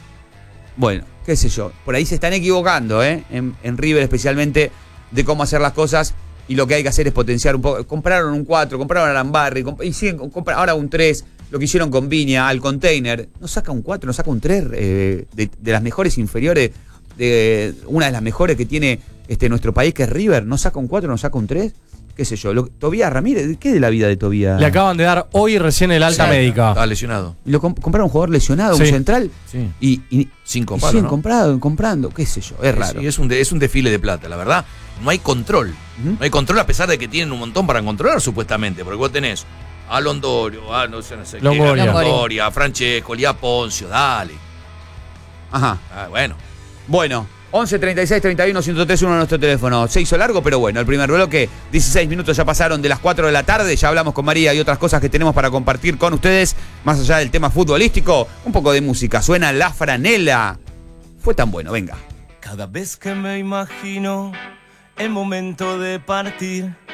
Bueno, qué sé yo, por ahí se están equivocando, en River especialmente, de cómo hacer las cosas, y lo que hay que hacer es potenciar un poco. Compraron un 4, compraron a Lambarri, y siguen ahora un 3, lo que hicieron con Viña, al Container. No saca un 4, no saca un 3 de las mejores inferiores, de una de las mejores que tiene nuestro país, que es River. No saca un 4, no saca un 3. Qué sé yo, Tobías Ramírez, ¿qué de la vida de Tobías? Le acaban de dar hoy recién el alta Sí, médica. Estaba lesionado. Y lo compraron un jugador lesionado, Sí. un central, Sí. y Cinco y palos, siguen ¿no? comprando, qué sé yo, es raro. Sí, es un desfile de plata, la verdad. No hay control. Ujú. No hay control a pesar de que tienen un montón para controlar, supuestamente. Porque vos tenés a Londorio, a no sé qué, Longoria. a Longoria, a Francesco, a Poncio, dale. Ajá. Ah, bueno. Bueno, 11 36 31 1031 en nuestro teléfono. Se hizo largo, pero bueno, el primer bloque, 16 minutos ya pasaron de las 4 de la tarde. Ya hablamos con María y otras cosas que tenemos para compartir con ustedes. Más allá del tema futbolístico, un poco de música. Suena La Franela. Fue tan bueno, venga. Cada vez que me imagino el momento de partir,